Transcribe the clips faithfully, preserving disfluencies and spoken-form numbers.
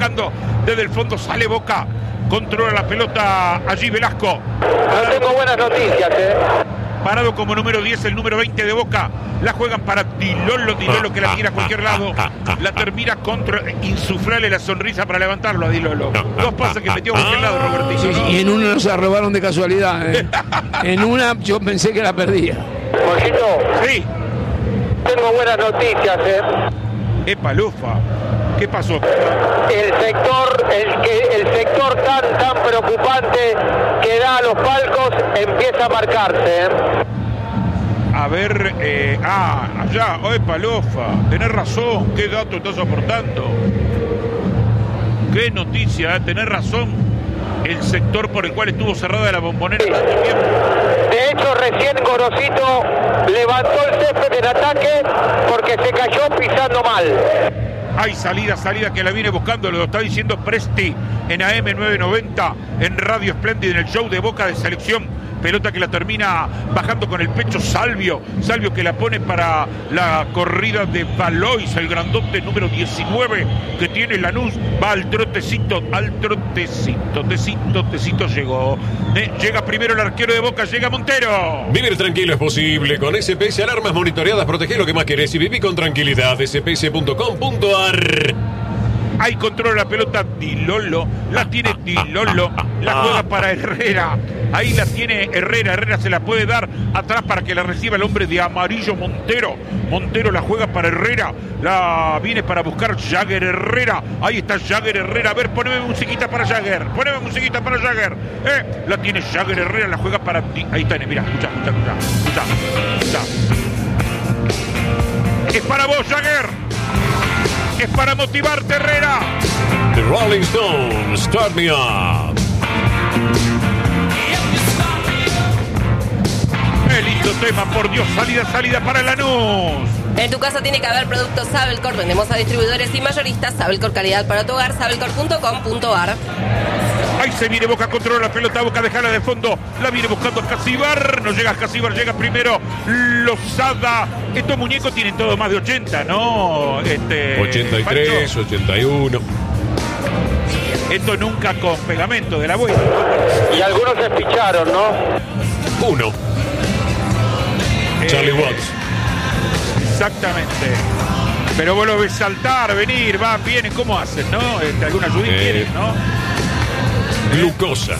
buscando desde el fondo, sale Boca, controla la pelota allí Velasco. No tengo buenas noticias, eh. Parado como número diez, el número veinte de Boca. La juegan para Dilolo, Dilolo que la tira a cualquier lado. La termina contra, insuflarle la sonrisa para levantarlo a Dilolo. Dos pases que metió a cualquier lado, Robertito. Sí, y en una nos robaron de casualidad, ¿eh? En una yo pensé que la perdía. Jorgito, Sí. tengo buenas noticias, eh. Epa, Lufa. ¿Qué pasó? El sector, el, que, el sector tan, tan preocupante que da a los palcos empieza a marcarse, ¿eh? A ver, eh, ah, allá, epa, Lufa. Tenés razón, qué dato estás aportando. Qué noticia, ¿eh? Tenés razón. El sector por el cual estuvo cerrada la Bombonera tanto tiempo. De hecho, recién Gorosito levantó el césped en ataque porque se cayó pisando mal. Hay salida, salida que la viene buscando, lo está diciendo Presti en A M novecientos noventa, en Radio Espléndida, en el show de Boca de Selección. Pelota que la termina bajando con el pecho Salvio. Salvio que la pone para la corrida de Valois, el grandote número diecinueve que tiene Lanús. Va al trotecito, al trotecito, tecito, tecito llegó. Eh, llega primero el arquero de Boca, llega Montero. Vivir tranquilo es posible. Con S P S Alarmas monitoreadas, protege lo que más querés y viví con tranquilidad. S P S punto com punto a r. Ahí controla la pelota Dilolo, la tiene Dilolo, la juega para Herrera, ahí la tiene Herrera, Herrera se la puede dar atrás para que la reciba el hombre de amarillo Montero, Montero la juega para Herrera, la viene para buscar Jagger Herrera, ahí está Jagger Herrera, a ver, poneme musiquita para Jagger, poneme musiquita para Jagger, eh, la tiene Jagger Herrera, la juega para, ahí está, mira, escucha, escucha, escucha, escucha, escucha. Es para vos, Jagger. Es para motivarte, Herrera. The Rolling Stones, Start Me Up. Qué lindo tema, por Dios, salida, salida para Lanús. En tu casa tiene que haber productos Sabelcor. Vendemos a distribuidores y mayoristas. Sabelcor, calidad para tu hogar. Sabelcor punto com punto a r. Ahí se viene Boca, controla la pelota, Boca dejala de fondo, la viene buscando a Casibar, no llega a Casibar, llega primero Lozada. Estos muñecos tienen todo más de ochenta, ¿no? Este, ochenta y tres, Pancho. ochenta y uno. Esto nunca con pegamento de la abuela. Y algunos se picharon, ¿no? Uno. Eh, Charlie Watts. Exactamente. Pero vos lo ves saltar, venir, van, vienen, ¿cómo hacen, no? Este, alguna ayudita Eh. tienen, ¿no? Glucosa.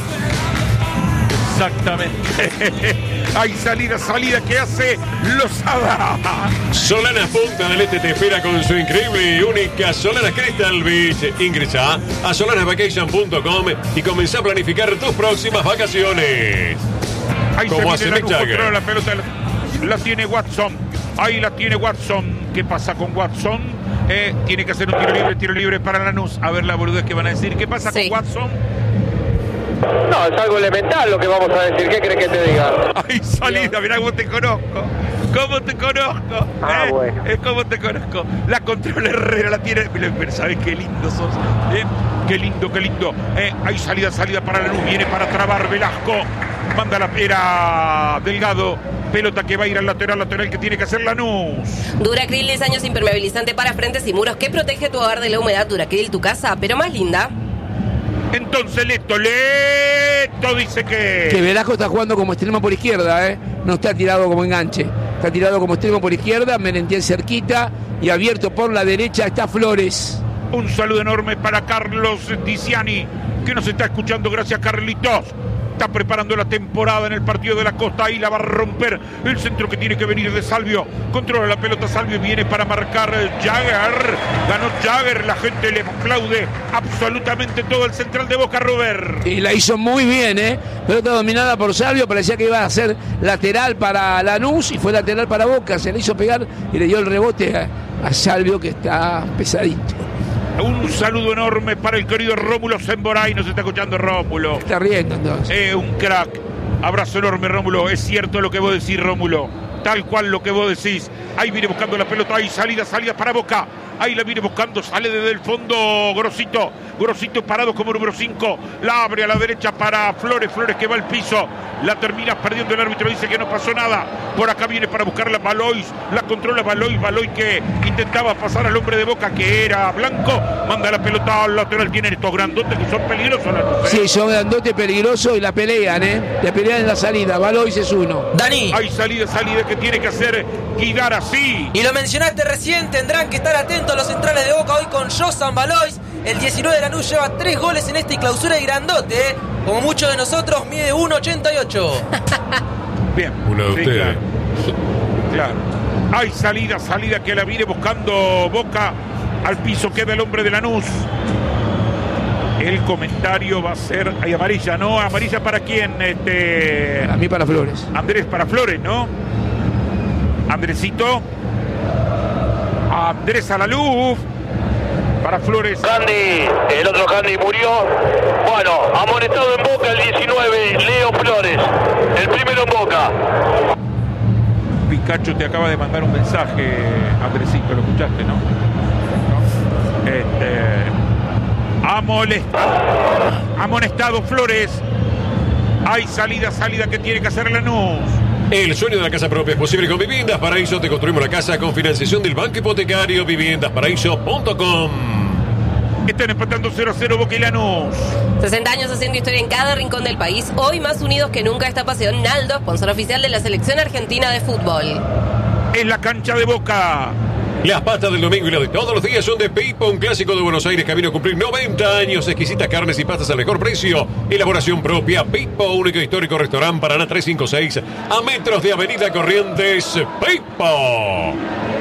Exactamente. Hay salida, salida que hace Lozada. Solana Punta del Este te espera con su increíble y única Solana Crystal Beach. Ingresa a solana vacation punto com y comenzá a planificar tus próximas vacaciones. Ahí Como se hace viene Mick la, Jagger. controla la pelota, la, la tiene Watson. Ahí la tiene Watson. ¿Qué pasa con Watson? Eh, tiene que hacer un tiro libre, tiro libre para Lanús. A ver la boludez que van a decir. ¿Qué pasa Sí. con Watson? No, es algo elemental lo que vamos a decir. ¿Qué crees que te diga? Ay, salida, mirá cómo te conozco. ¿Cómo te conozco? Ah, ¿Eh? bueno. Es como te conozco. La controla Herrera, la tiene. Pero ¿sabes qué lindo sos? ¿Eh? Qué lindo, qué lindo. ¿Eh? Hay salida, salida para Lanús. Viene para trabar Velasco. Manda la era Delgado. Pelota que va a ir al lateral, lateral que tiene que hacer Lanús. Duracril, diez años impermeabilizante para frentes y muros que protege tu hogar de la humedad. Duracril, tu casa, pero más linda. Entonces Leto, Leto dice que... Que Velasco está jugando como extremo por izquierda, ¿eh? No está tirado como enganche. Está tirado como extremo por izquierda, Merentiel cerquita y abierto por la derecha está Flores. Un saludo enorme para Carlos Tiziani, que nos está escuchando. Gracias, Carlitos. Está preparando la temporada en el partido de la Costa. Ahí la va a romper el centro que tiene que venir de Salvio. Controla la pelota Salvio y viene para marcar Jagger. Ganó Jagger. La gente le aplaude absolutamente todo el central de Boca, Robert. Y la hizo muy bien, ¿eh? Pelota dominada por Salvio. Parecía que iba a ser lateral para Lanús y fue lateral para Boca. Se le hizo pegar y le dio el rebote a, a Salvio, que está pesadito. Un saludo enorme para el querido Rómulo Semboray. Nos está escuchando Rómulo. Está riendo entonces. Eh, un crack. Abrazo enorme, Rómulo. Es cierto lo que vos decís, Rómulo. Tal cual lo que vos decís. Ahí viene buscando la pelota. Ahí salida, salida para Boca. Ahí la viene buscando, sale desde el fondo Grosito. Grosito parado como número cinco. La abre a la derecha para Flores. Flores que va al piso. La termina perdiendo el árbitro. Dice que no pasó nada. Por acá viene para buscarla Valois. La controla Valois. Valois que intentaba pasar al hombre de Boca que era Blanco. Manda la pelota al lateral. Tienen estos grandotes que son peligrosos. ¿Eh? Sí, son grandotes peligrosos y la pelean, ¿eh? La pelean en la salida. Valois es uno. Dani. Hay salida, salida que tiene que hacer Guidar así. Y lo mencionaste recién, tendrán que estar atentos los centrales de Boca hoy con Josan Valois. El diecinueve de Lanús lleva tres goles en esta clausura y grandote, ¿eh? Como muchos de nosotros, mide uno ochenta y ocho. Bien. Uno de sí, ustedes. Claro. claro. Hay salida, salida que la viene buscando Boca. Al piso queda el hombre de Lanús. El comentario va a ser... Hay amarilla, ¿no? ¿Amarilla para quién? Este... A mí para Flores. Andrés para Flores, ¿no? Andresito. Andrés a la luz. Para Flores. Candy, el otro Candy murió. Bueno, amonestado en Boca el diecinueve, Leo Flores. El primero en Boca. Picacho te acaba de mandar un mensaje, Andresito, lo escuchaste, ¿no? Este... Amonestado, amonestado Flores. Hay salida, salida que tiene que hacer Lanús. El sueño de la casa propia es posible con Viviendas Paraíso. Te construimos la casa con financiación del Banco Hipotecario. viviendas paraíso punto com. Están empatando cero a cero Boca y Lanús. sesenta años haciendo historia en cada rincón del país. Hoy más unidos que nunca esta pasión. Naldo, sponsor oficial de la selección argentina de fútbol. En la cancha de Boca. Las pastas del domingo y las de todos los días son de Pipo, un clásico de Buenos Aires, camino a cumplir noventa años. Exquisitas carnes y pastas al mejor precio. Elaboración propia. Pipo, único histórico restaurante Paraná trescientos cincuenta y seis, a metros de Avenida Corrientes. Pipo.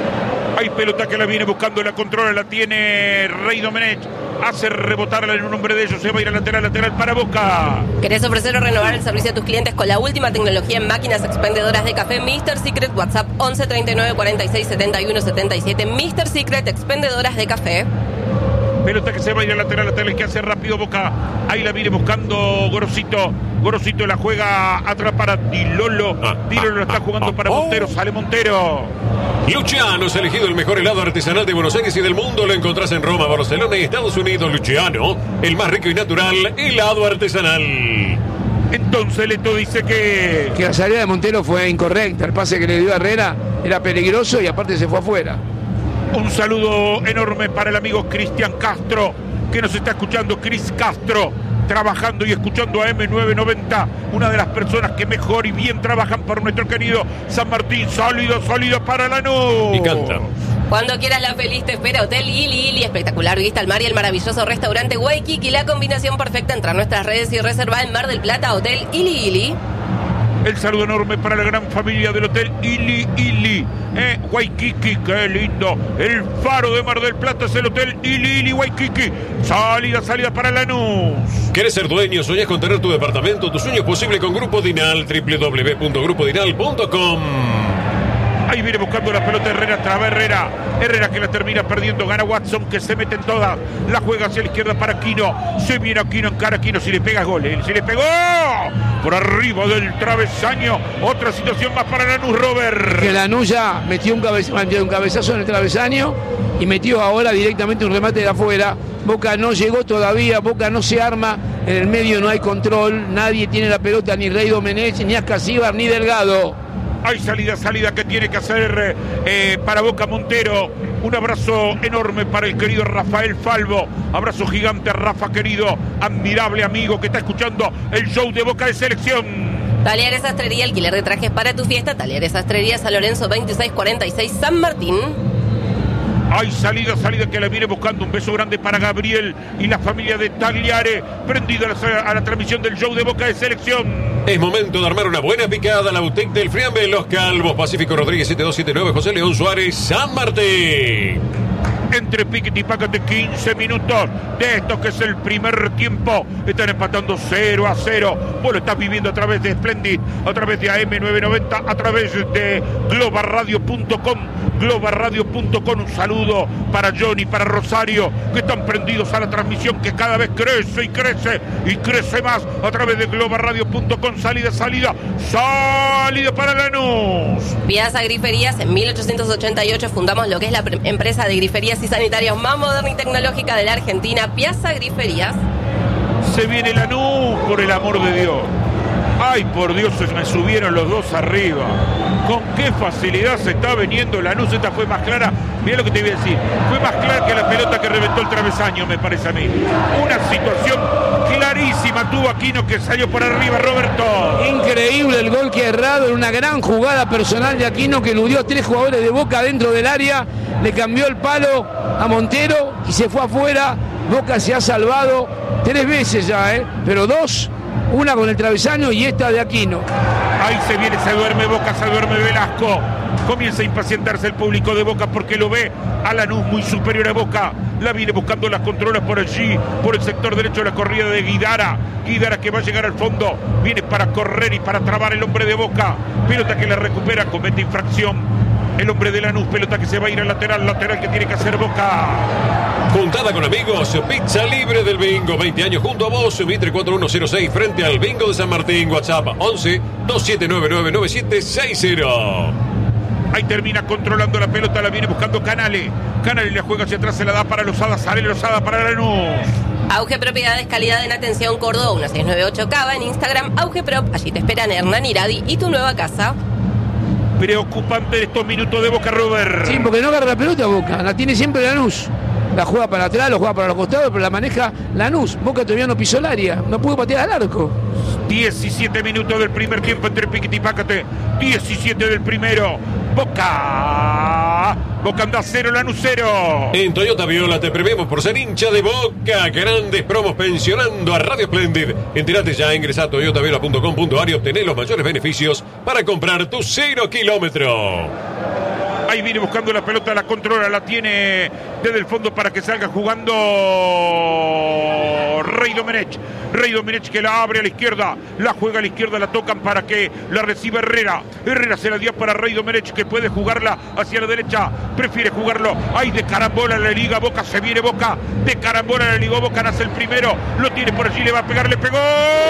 Hay pelota que la viene buscando, la controla, la tiene Rey Domenech. Hace rebotarla en un hombre de ellos. Se va a ir a lateral, lateral para Boca. ¿Querés ofrecer o renovar el servicio a tus clientes con la última tecnología en máquinas expendedoras de café? mister Secret, WhatsApp once treinta y nueve cuarenta y seis setenta y uno setenta y siete. mister Secret, expendedoras de café. Pelota que se va a ir a lateral, lateral que hace rápido Boca. Ahí la viene buscando Grosito. Grosito la juega atrás para Dilolo. Dilolo la está jugando para Montero. Sale Montero. Luciano es elegido el mejor helado artesanal de Buenos Aires y del mundo. Lo encontrás en Roma, Barcelona y Estados Unidos. Luciano, el más rico y natural helado artesanal. Entonces Leto dice que... Que la salida de Montero fue incorrecta. El pase que le dio a Herrera era peligroso y aparte se fue afuera. Un saludo enorme para el amigo Cristian Castro, que nos está escuchando. Cris Castro, trabajando y escuchando a eme novecientos noventa, una de las personas que mejor y bien trabajan por nuestro querido San Martín. Sólido, sólido para Lanús. Y canta. Cuando quieras la feliz te espera Hotel Ili Ili, espectacular vista al mar y el maravilloso restaurante Waikiki, la combinación perfecta. Entra a nuestras redes y reserva en Mar del Plata, Hotel Ili Ili. El saludo enorme para la gran familia del Hotel Ili Ili, eh, Waikiki, qué lindo. El faro de Mar del Plata es el Hotel Ili Ili Waikiki. Salida, salida para Lanús. ¿Quieres ser dueño? ¿Soñás con tener tu departamento? Tu sueño es posible con Grupo Dinal, doble u doble u doble u punto grupo dinal punto com. Ahí viene buscando la pelota Herrera, traba Herrera. Herrera que la termina perdiendo, gana Watson que se mete en todas. La juega hacia la izquierda para Aquino. Se viene Aquino, encara Aquino, si le pega gol. ¿eh? Si le pegó por arriba del travesaño. Otra situación más para Lanús, Robert. Que Lanús ya metió un, cabeza, metió un cabezazo en el travesaño y metió ahora directamente un remate de afuera. Boca no llegó todavía, Boca no se arma. En el medio no hay control. Nadie tiene la pelota, ni Rey Domenech, ni Ascasíbar, ni Delgado. Hay salida, salida que tiene que hacer eh, para Boca Montero. Un abrazo enorme para el querido Rafael Falvo. Abrazo gigante, Rafa querido, admirable amigo que está escuchando el show de Boca de Selección. Talleres Sastrería, alquiler de trajes para tu fiesta. Talleres Sastrería, San Lorenzo veintiséis cuarenta y seis, San Martín. Hay salida, salida que la viene buscando. Un beso grande para Gabriel y la familia de Tagliare, prendido a la, a la transmisión del show de Boca de Selección. Es momento de armar una buena picada. La boutique del Friambe, Los Calvos, Pacífico Rodríguez siete dos siete nueve, José León Suárez, San Martín. Entre piquete y paquete, quince minutos de esto que es el primer tiempo. Están empatando cero a cero. Vos lo estás viviendo a través de Splendid, a través de A M novecientos noventa, a través de global radio punto com. global radio punto com. Un saludo para Johnny, para Rosario, que están prendidos a la transmisión que cada vez crece y crece y crece más a través de global radio punto com. Salida, salida, salida para Lanús. Piazza Griferías, en mil ochocientos ochenta y ocho fundamos lo que es la empresa de griferías y sanitarios más moderna y tecnológica de la Argentina, Piazza Griferías. Se viene Lanús, por el amor de Dios. Ay, por Dios, se me subieron los dos arriba. Con qué facilidad se está viniendo Lanús. Esta fue más clara. Mirá lo que te voy a decir. Fue más clara que la pelota que reventó el travesaño, me parece a mí. Una situación clarísima tuvo Aquino, que salió por arriba, Roberto. Increíble el gol que ha errado en una gran jugada personal de Aquino, que eludió a tres jugadores de Boca dentro del área. Le cambió el palo a Montero y se fue afuera. Boca se ha salvado tres veces ya, ¿eh? Pero dos, una con el travesaño y esta de Aquino. Ahí se viene, se duerme Boca, se duerme Velasco. Comienza a impacientarse el público de Boca porque lo ve a Lanús muy superior a Boca. La viene buscando las controlas por allí, por el sector derecho de la corrida de Guidara. Guidara que va a llegar al fondo. Viene para correr y para trabar el hombre de Boca. Pelota que la recupera, comete infracción el hombre de Lanús. Pelota que se va a ir al lateral, lateral que tiene que hacer Boca. Juntada con amigos, pizza libre del bingo, veinte años junto a vos, Mitre cuatro uno cero seis frente al bingo de San Martín. WhatsApp once, dos siete nueve nueve, nueve siete seis cero. Ahí termina controlando la pelota, la viene buscando Canale. Canale la juega hacia atrás, se la da para Lozada, sale Lozada para Lanús. Auge Propiedades, calidad en atención, Córdoba uno seis nueve ocho Cava, en Instagram Auge Prop. Allí te esperan Hernán Iradi y tu nueva casa. Preocupante en estos minutos de Boca, Robert. Sí, porque no agarra la pelota Boca, la tiene siempre Lanús. La juega para atrás, la juega para los costados, pero la maneja Lanús. Boca todavía no pisó el área, no pudo patear al arco. diecisiete minutos del primer tiempo entre Piquete y Pácate. diecisiete del primero. Boca. Boca anda cero, Lanús cero. En Toyota Viola te premiamos por ser hincha de Boca. Grandes promos pensionando a Radio Splendid. Entérate ya, ingresa a toyota viola punto com punto ar y obtener los mayores beneficios para comprar tu cero kilómetro. Ahí viene buscando la pelota, la controla, la tiene desde el fondo para que salga jugando Rey Domenech. Rey Domenech que la abre a la izquierda, la juega a la izquierda, la tocan para que la reciba Herrera. Herrera se la dio para Rey Domenech, que puede jugarla hacia la derecha, prefiere jugarlo. Ahí de carambola la liga Boca, se viene Boca, de carambola la liga Boca, nace el primero, lo tiene por allí, le va a pegar, le pegó.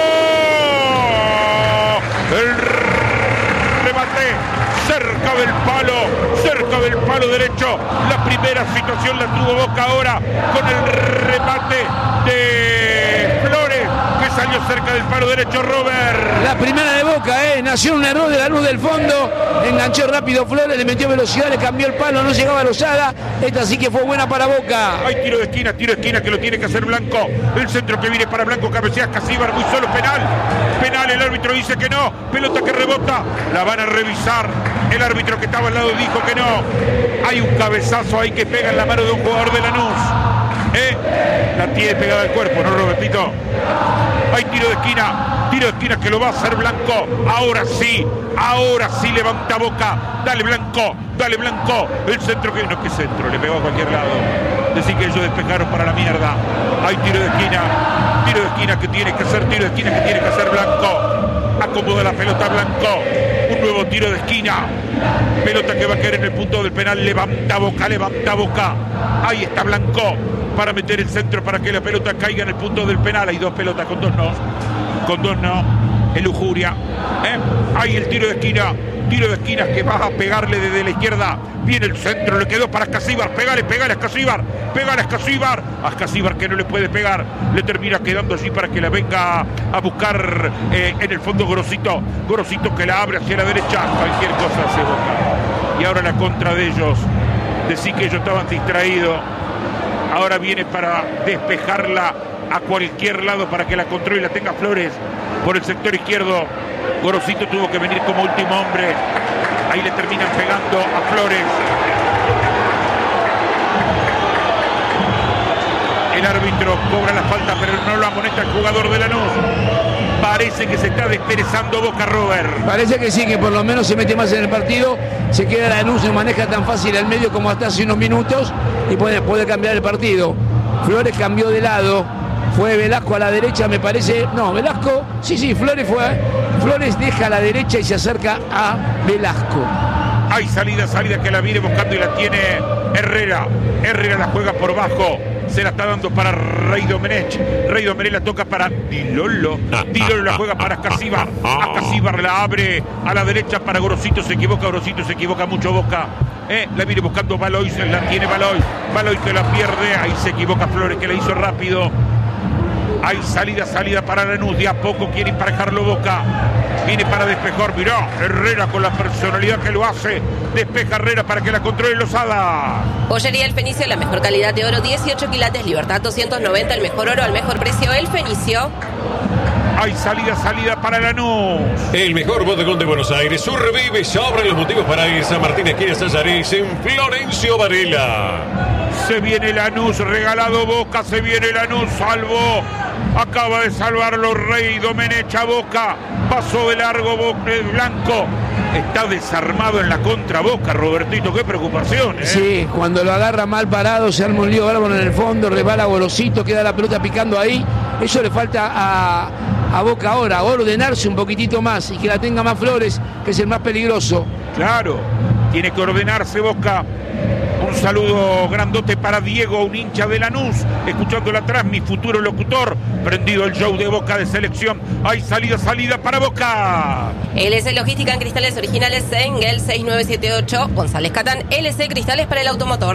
El remate cerca del palo, cerca del palo derecho. La primera situación la tuvo Boca ahora con el remate de Flores, que salió cerca del palo derecho, Robert. La primera de Boca, eh, nació un error de Lanús del fondo, enganchó rápido Flores, le metió velocidad, le cambió el palo, no llegaba a Lozada. Esta sí que fue buena para Boca. Hay tiro de esquina, tiro de esquina que lo tiene que hacer Blanco. El centro que viene para Blanco, cabecea Casíbar, muy solo, penal. Penal, el árbitro dice que no. Pelota que rebota, la van a revisar. El árbitro que estaba al lado dijo que no. Hay un cabezazo ahí que pega en la mano de un jugador de Lanús. ¿Eh? La tiene pegada al cuerpo, ¿no, Robertito? Hay tiro de esquina, tiro de esquina que lo va a hacer Blanco. Ahora sí, ahora sí levanta Boca. Dale Blanco, dale Blanco. El centro que... No, ¿qué centro? Le pegó a cualquier lado. Decir que ellos despejaron para la mierda. Hay tiro de esquina, tiro de esquina que tiene que hacer, tiro de esquina que tiene que hacer Blanco. Acomoda la pelota Blanco. Un nuevo tiro de esquina. Pelota que va a caer en el punto del penal. Levanta Boca, levanta Boca. Ahí está Blanco para meter el centro para que la pelota caiga en el punto del penal. Hay dos pelotas, con dos no. Con dos no. Es lujuria. ¿Eh? Ahí el tiro de esquina. Tiro de esquina que va a pegarle desde la izquierda. Viene el centro, le quedó para Casíbar. Pegale, pegale a Casíbar. Pegale a Casíbar. A Casíbar que no le puede pegar. Le termina quedando allí para que la venga a buscar eh, en el fondo Gorosito. Gorosito que la abre hacia la derecha. Cualquier cosa hace Boca. Y ahora la contra de ellos. Decir que ellos estaban distraídos. Ahora viene para despejarla a cualquier lado para que la controle y la tenga Flores por el sector izquierdo. Gorosito tuvo que venir como último hombre. Ahí le terminan pegando a Flores. El árbitro cobra la falta, pero no lo amonesta el jugador de Lanús. Parece que se está desperezando Boca, Robert. Parece que sí, que por lo menos se mete más en el partido. Se queda Lanús, no maneja tan fácil al medio como hasta hace unos minutos y puede, puede cambiar el partido. Flores cambió de lado. Fue Velasco a la derecha, me parece. No, Velasco, sí, sí, Flores fue. Flores deja a la derecha y se acerca a Velasco. Hay salida, salida que la viene buscando y la tiene Herrera. Herrera la juega por bajo. Se la está dando para Rey Domenech. Rey Domenech la toca para Dilolo. Dilolo la juega para Casíbar. A Casíbar la abre a la derecha para Gorosito. Se equivoca Gorosito, se equivoca mucho Boca. Eh, la viene buscando Baloy, la tiene Baloy. Baloy que la pierde. Ahí se equivoca Flores, que la hizo rápido. Hay salida, salida para Lanús. De a poco quiere emparejarlo Boca. Viene para despejar. Mirá, Herrera con la personalidad que lo hace. Despeja Herrera para que la controle Lozada. Pollería El Fenicio, la mejor calidad de oro, dieciocho quilates, Libertad doscientos noventa, el mejor oro al mejor precio. El Fenicio. Hay salida, salida para Lanús. El mejor bodegón de Buenos Aires. Survive, sobran los motivos para ir. San Martín, esquina Sayares, en Florencio Varela. Se viene Lanús, regalado Boca. Se viene Lanús, salvo. Acaba de salvarlo Rey Domenech a Boca. Pasó de largo Blanco. Está desarmado en la contra Boca, Robertito. Qué preocupación, ¿eh? Sí, cuando lo agarra mal parado, se arma un lío bárbaro en el fondo, rebala Golosito, queda la pelota picando ahí. Eso le falta a, a Boca ahora, ordenarse un poquitito más y que la tenga más Flores, que es el más peligroso. Claro, tiene que ordenarse Boca. Un saludo grandote para Diego, un hincha de Lanús, escuchándola atrás, mi futuro locutor, prendido el show de Boca de selección. Hay salida, salida para Boca. L C Logística en cristales originales Engel seis nueve siete ocho, González Catán, L C Cristales para el automotor.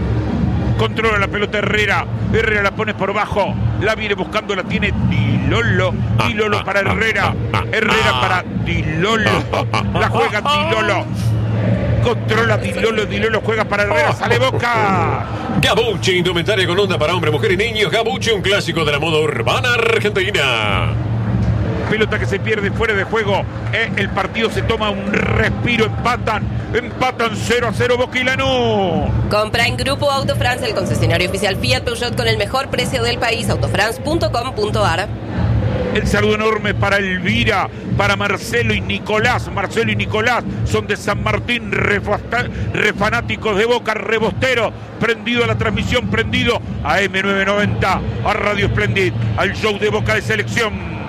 Controla la pelota Herrera, Herrera la pone por bajo, la viene buscando, la tiene Dilolo, Dilolo para Herrera, Herrera para Dilolo, la juega Dilolo. Controla Dilolo, Dilolo juega para Herrera, sale Boca. Gabucci, indumentaria con onda para hombre, mujer y niños. Gabucci, un clásico de la moda urbana argentina. Pelota que se pierde fuera de juego. Eh, el partido se toma un respiro, empatan. Empatan cero a cero Boca y Lanús. Compra en Grupo Autofrance, el concesionario oficial Fiat Peugeot con el mejor precio del país. autofrance punto com punto ar. El saludo enorme para Elvira, para Marcelo y Nicolás. Marcelo y Nicolás son de San Martín, refanáticos de Boca, rebosteros. Prendido a la transmisión, prendido a eme novecientos noventa, a Radio Splendid, al show de Boca de selección.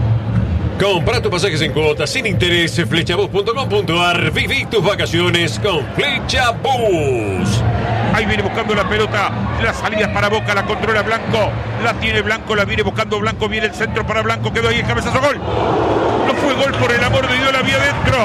Compra tus pasajes en cuotas sin interés, flechabus punto com punto ar. Viví tus vacaciones con Flechabus. Ahí viene buscando la pelota, la salida para Boca, la controla Blanco, la tiene Blanco, la viene buscando Blanco, viene el centro para Blanco, quedó ahí el cabezazo, gol. No fue gol, por el amor de Dios, la vía adentro.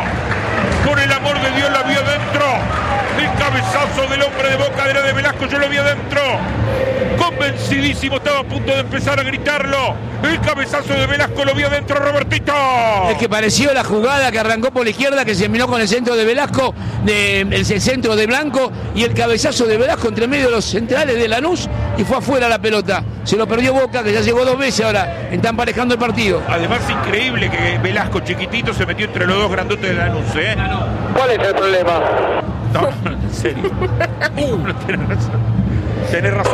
Por el amor de Dios, la vía adentro. El cabezazo del hombre de Boca era de Velasco, yo lo vi adentro. Convencidísimo, estaba a punto de empezar a gritarlo. El cabezazo de Velasco lo vi adentro, Robertito. Es que pareció la jugada que arrancó por la izquierda, que se terminó con el centro de Velasco, de, el, el centro de Blanco y el cabezazo de Velasco entre medio de los centrales de Lanús y fue afuera la pelota. Se lo perdió Boca, que ya llegó dos veces ahora, está emparejando el partido. Además, increíble que Velasco chiquitito se metió entre los dos grandotes de Lanús, ¿eh? ¿Cuál es el problema? No, en serio. No, tenés razón. Tenés razón.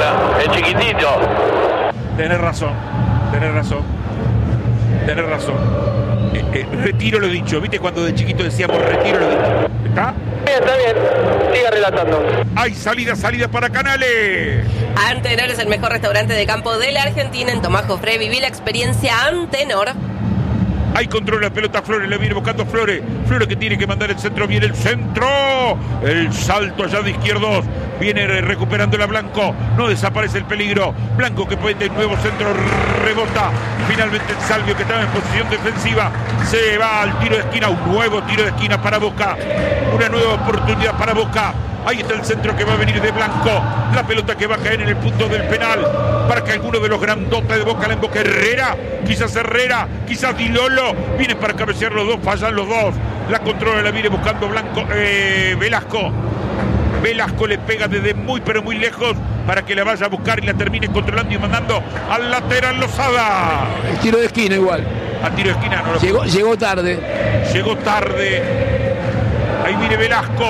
El chiquitito. Tenés razón. Tenés razón. Tenés razón. Eh, eh, retiro lo dicho. ¿Viste cuando de chiquito decíamos retiro lo dicho? ¿Está? Bien, está bien. Siga relatando. Hay salida, salida para Canales. Antenor es el mejor restaurante de campo de la Argentina. En Tomás Jofré viví la experiencia Antenor. Ahí controla la pelota Flores, le viene buscando Flores. Flores que tiene que mandar el centro, viene el centro. El salto allá de izquierdos. Viene recuperándola Blanco. No desaparece el peligro. Blanco que puede de nuevo centro, rebota. Finalmente el Salvio que estaba en posición defensiva. Se va al tiro de esquina. Un nuevo tiro de esquina para Boca. Una nueva oportunidad para Boca. Ahí está el centro que va a venir de Blanco. La pelota que va a caer en el punto del penal. Para que alguno de los grandotes de Boca la emboque. Herrera, quizás Herrera, quizás Dilolo. Vienen para cabecear los dos, fallan los dos. La controla, la viene buscando Blanco, eh, Velasco. Velasco le pega desde muy pero muy lejos para que la vaya a buscar y la termine controlando y mandando al lateral Lozada. El tiro de esquina igual. A tiro de esquina no lo Llegó, llegó tarde. Llegó tarde. Ahí viene Velasco.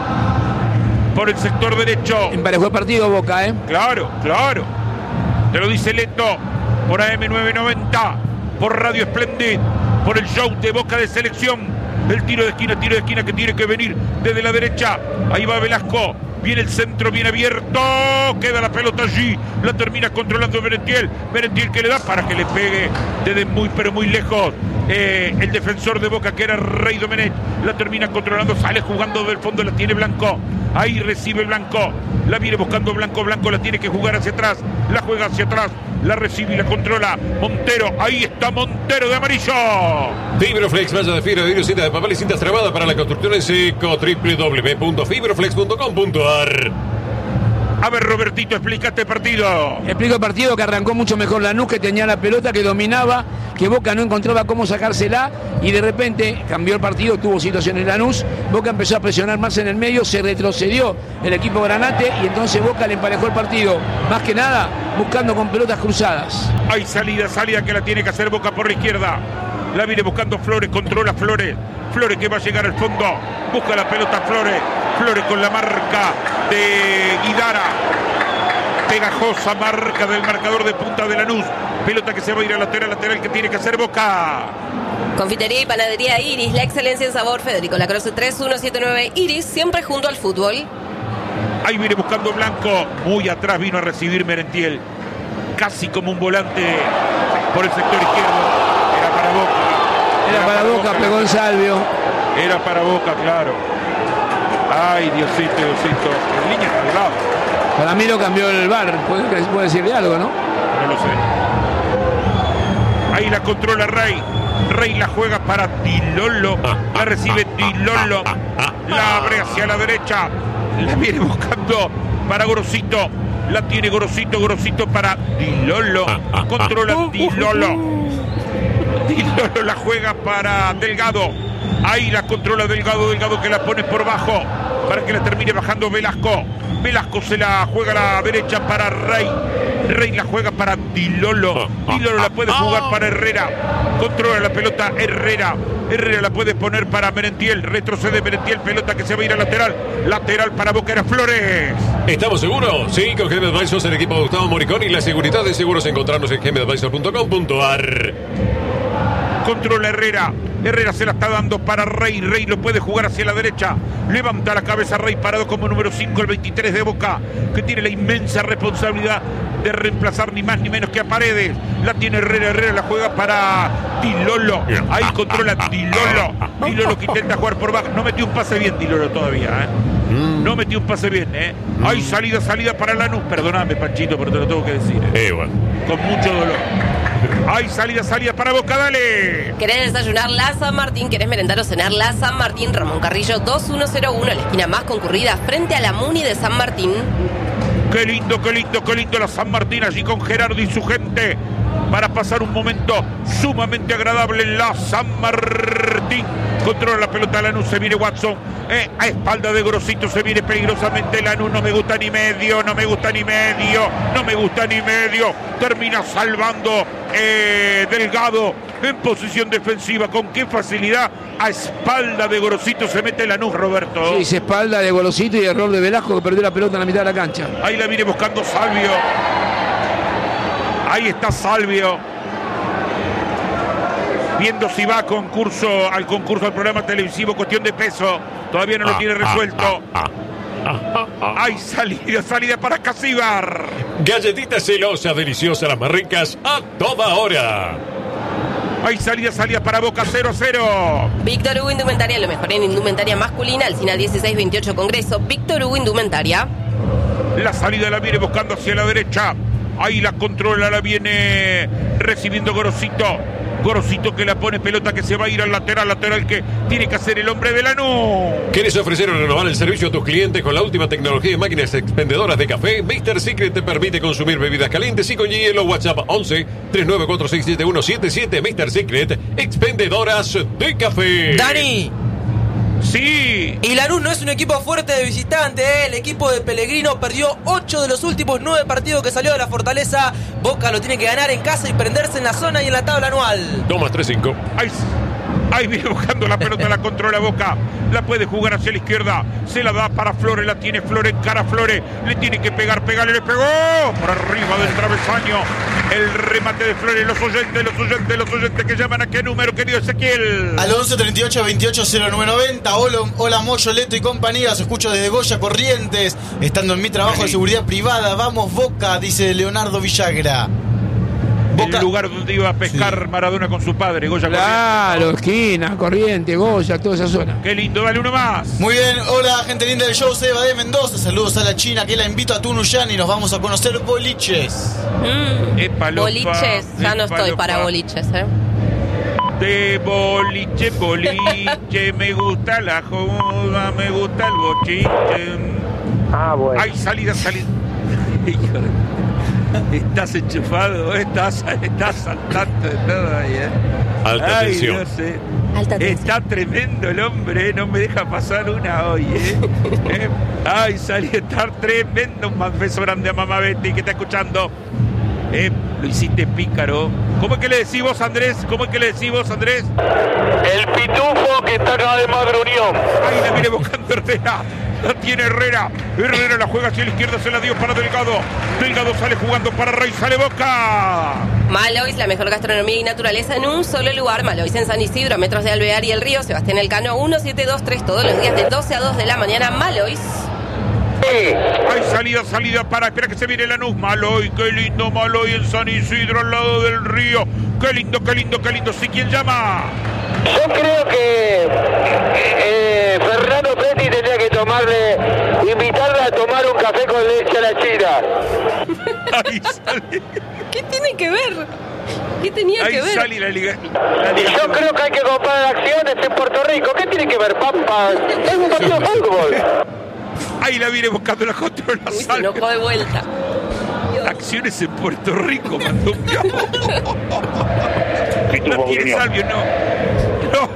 Por el sector derecho. Emparejó el partido Boca, ¿eh? Claro, claro. Te lo dice Leto. Por A M novecientos noventa. Por Radio Splendid. Por el show de Boca de selección. El tiro de esquina, tiro de esquina que tiene que venir desde la derecha. Ahí va Velasco. Viene el centro, bien abierto. Queda la pelota allí. La termina controlando Merentiel. Merentiel que le da para que le pegue desde muy pero muy lejos. Eh, el defensor de Boca que era Rey Domenech. La termina controlando. Sale jugando del fondo. La tiene Blanco. Ahí recibe Blanco. La viene buscando Blanco. Blanco la tiene que jugar hacia atrás. La juega hacia atrás. la recibe y la controla Montero. Ahí está Montero de amarillo. Fibroflex, malla de fibra de vidrio, cinta de papel y cintas trabadas para la construcción en seco. doble u doble u doble u punto fibroflex punto com punto a r. A ver, Robertito, explica este partido. Explico el partido que arrancó mucho mejor Lanús, que tenía la pelota, que dominaba, que Boca no encontraba cómo sacársela y de repente cambió el partido, tuvo situaciones Lanús, Boca empezó a presionar más en el medio, se retrocedió el equipo Granate y entonces Boca le emparejó el partido, más que nada buscando con pelotas cruzadas. Hay salida, salida que la tiene que hacer Boca por la izquierda. La viene buscando Flores, controla Flores. Flores que va a llegar al fondo. Busca la pelota Flores. Flores con la marca de Guidara. Pegajosa marca del marcador de punta de Lanús. Pelota que se va a ir a lateral, lateral que tiene que hacer Boca. Confitería y panadería Iris, la excelencia en sabor. Federico Lacroze tres uno siete nueve. Iris, siempre junto al fútbol. Ahí viene buscando Blanco. Muy atrás vino a recibir Merentiel. Casi como un volante por el sector izquierdo. Era para Boca. Era, Era para, para Boca, Boca, pegó el Salvio. Era para Boca, claro. Ay, Diosito, Diosito. En línea al lado. Para mí lo cambió el V A R. ¿Puede, puede decirle algo, no? No lo sé. Ahí la controla Rey. Rey la juega para Tilolo. La recibe Tilolo. La abre hacia la derecha. La viene buscando para Gorosito. La tiene Gorosito, Gorosito para Tilolo. Controla Tilolo. Tilolo la juega para Delgado. Ahí la controla Delgado, Delgado que la pone por bajo para que la termine bajando Velasco. Velasco se la juega a la derecha para Rey. Rey la juega para Tilolo. Tilolo la puede jugar para Herrera. Controla la pelota Herrera. Herrera la puede poner para Merentiel. Retrocede Merentiel, pelota que se va a ir a lateral. Lateral para Boca, era Flores. ¿Estamos seguros? Sí, con G M Advisors, el equipo de Gustavo Moriconi y la seguridad de seguros. Encontrarnos en g m advisors punto com punto a r. Controla Herrera. Herrera se la está dando para Rey. Rey lo puede jugar hacia la derecha. Levanta la cabeza Rey, parado como número cinco, el veintitrés de Boca, que tiene la inmensa responsabilidad de reemplazar ni más ni menos que a Paredes. La tiene Herrera. Herrera la juega para Tilolo. Ahí controla Tilolo. Tilolo que intenta jugar por baja. No metió un pase bien Tilolo todavía, ¿eh? No metió un pase bien, ¿eh? Hay salida, salida para Lanús. Perdóname, Panchito, pero te lo tengo que decir, ¿eh? Eh, bueno. Con mucho dolor. Hay salida, salida para Boca, dale. ¿Querés desayunar la San Martín? ¿Querés merendar o cenar la San Martín? Ramón Carrillo dos mil uno, la esquina más concurrida frente a la Muni de San Martín. Qué lindo, qué lindo, qué lindo la San Martín allí con Gerardo y su gente para pasar un momento sumamente agradable en la San Martín. Controla la pelota Lanús, se viene Watson, eh, a espalda de Gorosito, se viene peligrosamente Lanús, no me gusta ni medio, no me gusta ni medio, no me gusta ni medio, termina salvando eh, Delgado en posición defensiva, con qué facilidad a espalda de Gorosito se mete Lanús, Roberto. Sí, se espalda de Gorosito y error de Velasco que perdió la pelota en la mitad de la cancha. Ahí la viene buscando Salvio, ahí está Salvio. Viendo si va a concurso, al concurso al programa televisivo Cuestión de Peso. Todavía no lo tiene resuelto. Hay salida, salida para Casíbar. Galletitas celosas, deliciosas, las más ricas a toda hora. Hay salida, salida para Boca, cero a cero. Víctor Hugo Indumentaria, lo mejor en indumentaria masculina. Alcina dieciséis veintiocho Congreso. Víctor Hugo Indumentaria. La salida la viene buscando hacia la derecha. Ahí la controla, la viene recibiendo Gorosito. Gorosito que la pone, pelota que se va a ir al lateral, lateral que tiene que hacer el hombre de Lanús. ¿Quieres ofrecer o renovar el servicio a tus clientes con la última tecnología de máquinas expendedoras de café? mister Secret te permite consumir bebidas calientes y con hielo. WhatsApp once, tres nueve cuatro seis siete uno siete siete. mister Secret, expendedoras de café. ¡Dani! Sí. Y Lanús no es un equipo fuerte de visitante, ¿eh? El equipo de Pellegrino perdió ocho de los últimos nueve partidos que salió de la Fortaleza. Boca lo tiene que ganar en casa y prenderse en la zona y en la tabla anual. Tomas tres cinco. Ahí, ahí viene buscando la pelota, la controla Boca. La puede jugar hacia la izquierda. Se la da para Flores, la tiene Flores, cara a Flores. Le tiene que pegar, pegarle, le pegó. Por arriba del travesaño. El remate de Flores, los oyentes, los oyentes, los oyentes que llaman a qué número, querido Ezequiel. Al once treinta y ocho veintiocho cero nueve noventa. Hola, hola Moyo, Leto y compañía. Os escucho desde Goya Boca... el lugar donde iba a pescar sí. Maradona con su padre, Goya. Claro, Corrientes. Esquina, Corrientes, Goya, toda esa zona. Qué lindo, dale uno más. Muy bien, hola gente linda del show, Seba de Mendoza. Saludos a la China, que la invito a Tunuyán y nos vamos a conocer boliches. Mm. Epa, lopa, boliches, ya epa, no estoy lopa. para boliches, ¿eh? De boliche, boliche, me gusta la joda, me gusta el bochiche. Ah, bueno. Hay salida, salida. Estás enchufado, estás, estás saltando de todo ahí, ¿eh? Alta Ay, tensión. no sé. Alta tensión. Está tremendo el hombre, no me deja pasar una hoy, ¿eh? ¿Eh? Ay, salí a estar tremendo. Un beso grande a mamá Betty que está escuchando. Eh, lo hiciste pícaro. ¿Cómo es que le decís vos, Andrés? ¿Cómo es que le decís vos, Andrés? El pitufo que está cada vez más gruñón. Ahí la viene buscando Herrera. La tiene Herrera. Herrera la juega hacia la izquierda, se la dio para Delgado. Delgado sale jugando para Rey, sale Boca. Malois, la mejor gastronomía y naturaleza en un solo lugar. Malois en San Isidro, a metros de Alvear y el Río. Sebastián Elcano, uno siete dos tres, todos los días de doce a dos de la mañana. Malois. Hay salida, salida para. Espera que se viene Lanús. Maloy, qué lindo Maloy en San Isidro, al lado del río. Qué lindo, qué lindo, qué lindo. ¿Sí quién llama? Yo creo que eh, Fernando Petti tendría que tomarle, invitarle a tomar un café con leche a la China. Ahí sale. ¿Qué tiene que ver? ¿Qué tenía Ahí que ver? sale la liga. La Y liga yo creo que hay que comprar acciones en Puerto Rico. ¿Qué tiene que ver, Pampa? Es un partido de fútbol. Ahí la viene buscando la controla. Uy, se enojó de vuelta. Acciones en Puerto Rico, mandó un piojo. No tiene Salvio, no. No.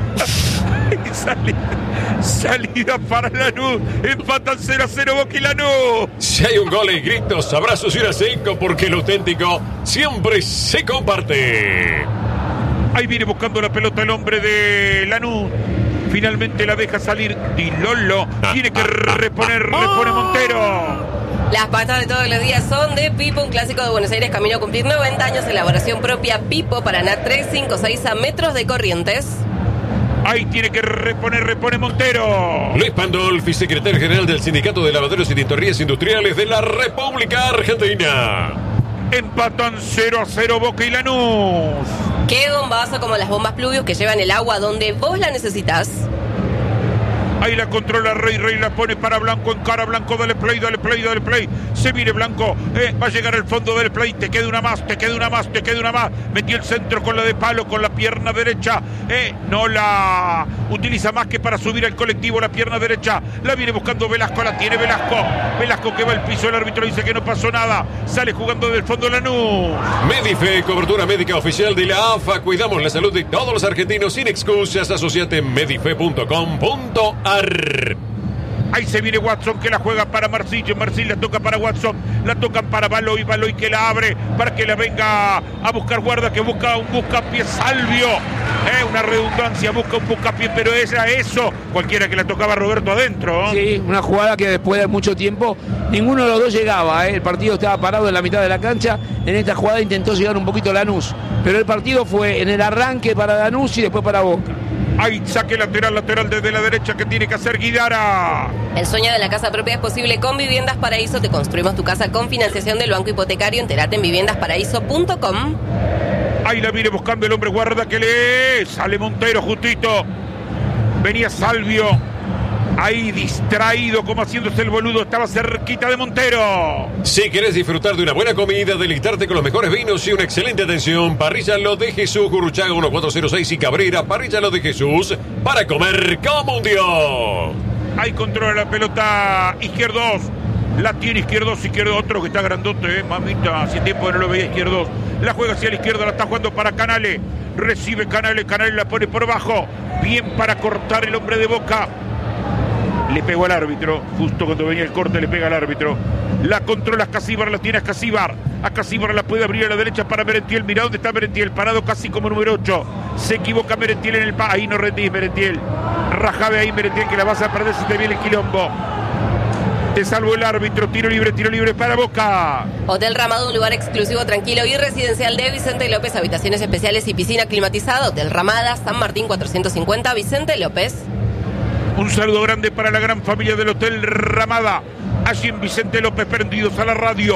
Ahí sale. Salida para Lanús. Empatan cero a cero Boca y Lanús. Si hay un gol y gritos, abrazos y un cinco, porque lo auténtico siempre se comparte. Ahí viene buscando la pelota el hombre de Lanús. Finalmente la deja salir Di Lollo. Tiene que reponer, repone Montero. Las patas de todos los días son de Pipo, un clásico de Buenos Aires, camino a cumplir noventa años, elaboración propia Pipo, Paraná tres cinco seis a metros de Corrientes. Ahí tiene que reponer, repone Montero. Luis Pandolfi, secretario general del Sindicato de Lavaderos y Tintorerías Industriales de la República Argentina. Empatan cero a cero Boca y Lanús. Qué bombazo como las bombas pluvios que llevan el agua donde vos la necesitas. Ahí la controla Rey, Rey la pone para Blanco, en cara Blanco, dale play, dale play, dale play. Se viene Blanco, eh, va a llegar al fondo del play, te queda una más, te queda una más, te queda una más. Metió el centro con la de palo, con la pierna derecha, eh, no la utiliza más que para subir al colectivo la pierna derecha. La viene buscando Velasco, la tiene Velasco. Velasco que va al piso, el árbitro dice que no pasó nada. Sale jugando del fondo Lanús. Medife, cobertura médica oficial de la A F A. Cuidamos la salud de todos los argentinos sin excusas. Asociate en medife punto com punto a r. Ahí se viene Watson que la juega para Marcillo. Marcillo la toca para Watson. La tocan para Baloy. Baloy que la abre para que la venga a buscar guarda. Que busca un buscapié Salvio. Eh, una redundancia. Busca un buscapié. Pero era eso. Cualquiera que la tocaba Roberto adentro. Sí, una jugada que después de mucho tiempo ninguno de los dos llegaba. ¿eh? El partido estaba parado en la mitad de la cancha. En esta jugada intentó llegar un poquito Lanús. Pero el partido fue en el arranque para Lanús y después para Boca. Ahí saque lateral, lateral desde la derecha que tiene que hacer Guidara. El sueño de la casa propia es posible con Viviendas Paraíso. Te construimos tu casa con financiación del Banco Hipotecario. Entérate en viviendas paraíso punto com. Ahí la viene buscando el hombre guarda que le sale Montero justito. Venía Salvio. Ahí distraído como haciéndose el boludo. Estaba cerquita de Montero. Si querés disfrutar de una buena comida, deleitarte con los mejores vinos y una excelente atención, Parrilla Lo de Jesús, Gurruchaga uno cuatro cero seis y Cabrera. Parrilla Lo de Jesús, para comer como un dios. Ahí controla la pelota Izquierdos. La tiene Izquierdos, Izquierdo otro que está grandote, eh, mamita. Hace tiempo que no lo veía Izquierdos. La juega hacia la izquierda, la está jugando para Canale. Recibe Canale, Canale la pone por abajo. Bien para cortar el hombre de Boca. Le pegó al árbitro, justo cuando venía el corte le pega al árbitro. La controla Casíbar, la tiene a Casíbar. A Casíbar la puede abrir a la derecha para Merentiel. Mirá dónde está Merentiel, parado casi como número ocho. Se equivoca Merentiel en el pa. Ahí no rendís, Merentiel. Rajave ahí, Merentiel, que la vas a perder si te viene el quilombo. Te salvó el árbitro, tiro libre, tiro libre para Boca. Hotel Ramada, un lugar exclusivo, tranquilo y residencial de Vicente López. Habitaciones especiales y piscina climatizada. Hotel Ramada, San Martín cuatrocientos cincuenta, Vicente López. Un saludo grande para la gran familia del Hotel Ramada. Allí en Vicente López, prendidos a la radio.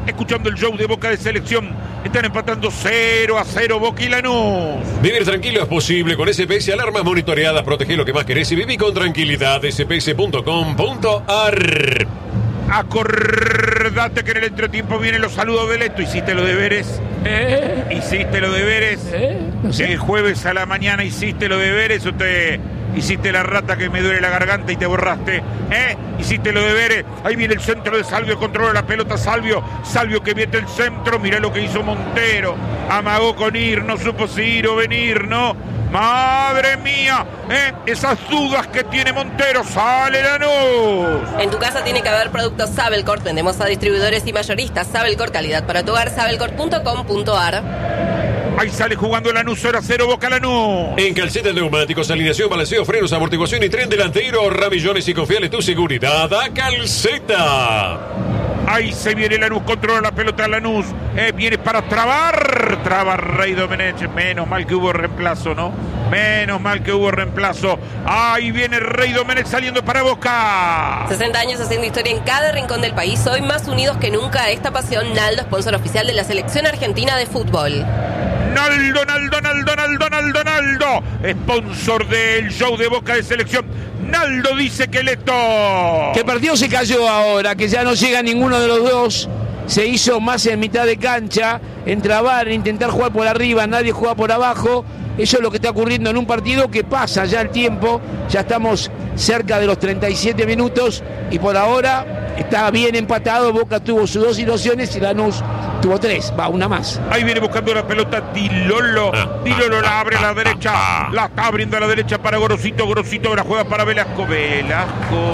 escuchando el show de Boca de Selección. Están empatando cero a cero Boca y Lanús. Vivir tranquilo es posible con S P S Alarmas Monitoreadas. Protege lo que más querés y viví con tranquilidad. S P S punto com punto a r. Acordate que en el entretiempo vienen los saludos de Leto. ¿Hiciste los deberes? ¿Eh? ¿Hiciste los deberes? ¿Eh? No sé. El jueves a la mañana hiciste los deberes o te hiciste la rata que me duele la garganta y te borraste. ¿Eh? ¿Hiciste los deberes? Ahí viene el centro de Salvio, controla la pelota Salvio. Salvio que mete el centro, mirá lo que hizo Montero. Amagó con ir, no supo si ir o venir, ¿no? ¡Madre mía! ¿Eh? Esas dudas que tiene Montero. ¡Sale Lanús! En tu casa tiene que haber productos Sabelcorp. Vendemos a distribuidores y mayoristas. Sabelcorp, calidad para tu hogar. Sabelcorp punto com punto a r. Ahí sale jugando Lanús, hora cero, Boca Lanús. En calcetas neumáticos, alineación, balanceo, frenos, amortiguación y tren delantero. Ramillones y confiable tu seguridad a Calceta. Ahí se viene Lanús, controla la pelota Lanús. Eh, viene para trabar. Traba Rey Domenech. Menos mal que hubo reemplazo, ¿no? Menos mal que hubo reemplazo. Ahí viene Rey Domenech saliendo para Boca. sesenta años haciendo historia en cada rincón del país. Hoy más unidos que nunca. Esta pasión, Naldo, sponsor oficial de la Selección Argentina de Fútbol. Naldo, Naldo, Naldo, Naldo, Naldo, Naldo. Sponsor del show de Boca de Selección. Naldo dice que Leto. Que el partido se cayó ahora, que ya no llega ninguno de los dos. Se hizo más en mitad de cancha, en trabar, en intentar jugar por arriba, nadie juega por abajo. Eso es lo que está ocurriendo en un partido que pasa ya el tiempo. Ya estamos cerca de los treinta y siete minutos y por ahora está bien empatado. Boca tuvo sus dos situaciones y Lanús tuvo tres, va, una más. Ahí viene buscando la pelota Dilolo. Dilolo la abre a la derecha. La está abriendo a la derecha para Gorosito. Gorosito la juega para Velasco. Velasco.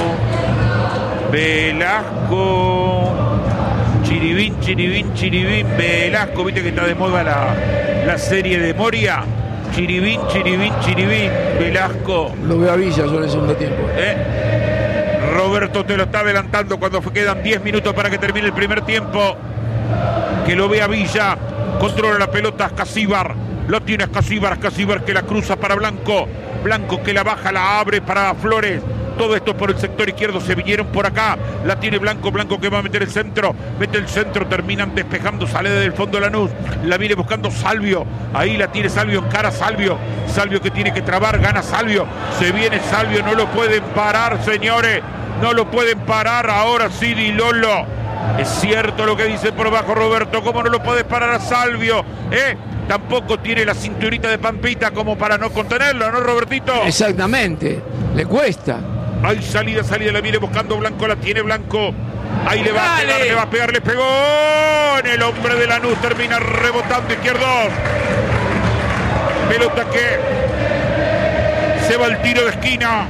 Velasco. Chiribín, chiribín, chiribín. Velasco, viste que está de moda la, la serie de Moria. Chiribín, chiribín, chiribín. Velasco. Lo veo a Villa sobre el segundo tiempo. ¿Eh? Roberto te lo está adelantando cuando quedan diez minutos para que termine el primer tiempo. Que lo vea Villa, controla la pelota Escasíbar, lo tiene Escasíbar, Escasíbar que la cruza para Blanco, Blanco que la baja, la abre para Flores, todo esto por el sector izquierdo, se vinieron por acá, la tiene Blanco, Blanco que va a meter el centro, mete el centro, terminan despejando, sale del fondo Lanús, la viene buscando Salvio, ahí la tiene Salvio, encara Salvio, Salvio que tiene que trabar, gana Salvio, se viene Salvio, no lo pueden parar señores, no lo pueden parar, ahora sí Dilolo. Es cierto lo que dice por abajo Roberto, ¿cómo no lo podés parar a Salvio? ¿Eh? Tampoco tiene la cinturita de Pampita como para no contenerlo, ¿no, Robertito? Exactamente, le cuesta. Hay salida, salida, la viene buscando Blanco, la tiene Blanco. Ahí le va a pegar, le va a pegar, le pegó. En el hombre de Lanús termina rebotando izquierdo. Pelota que se va al tiro de esquina.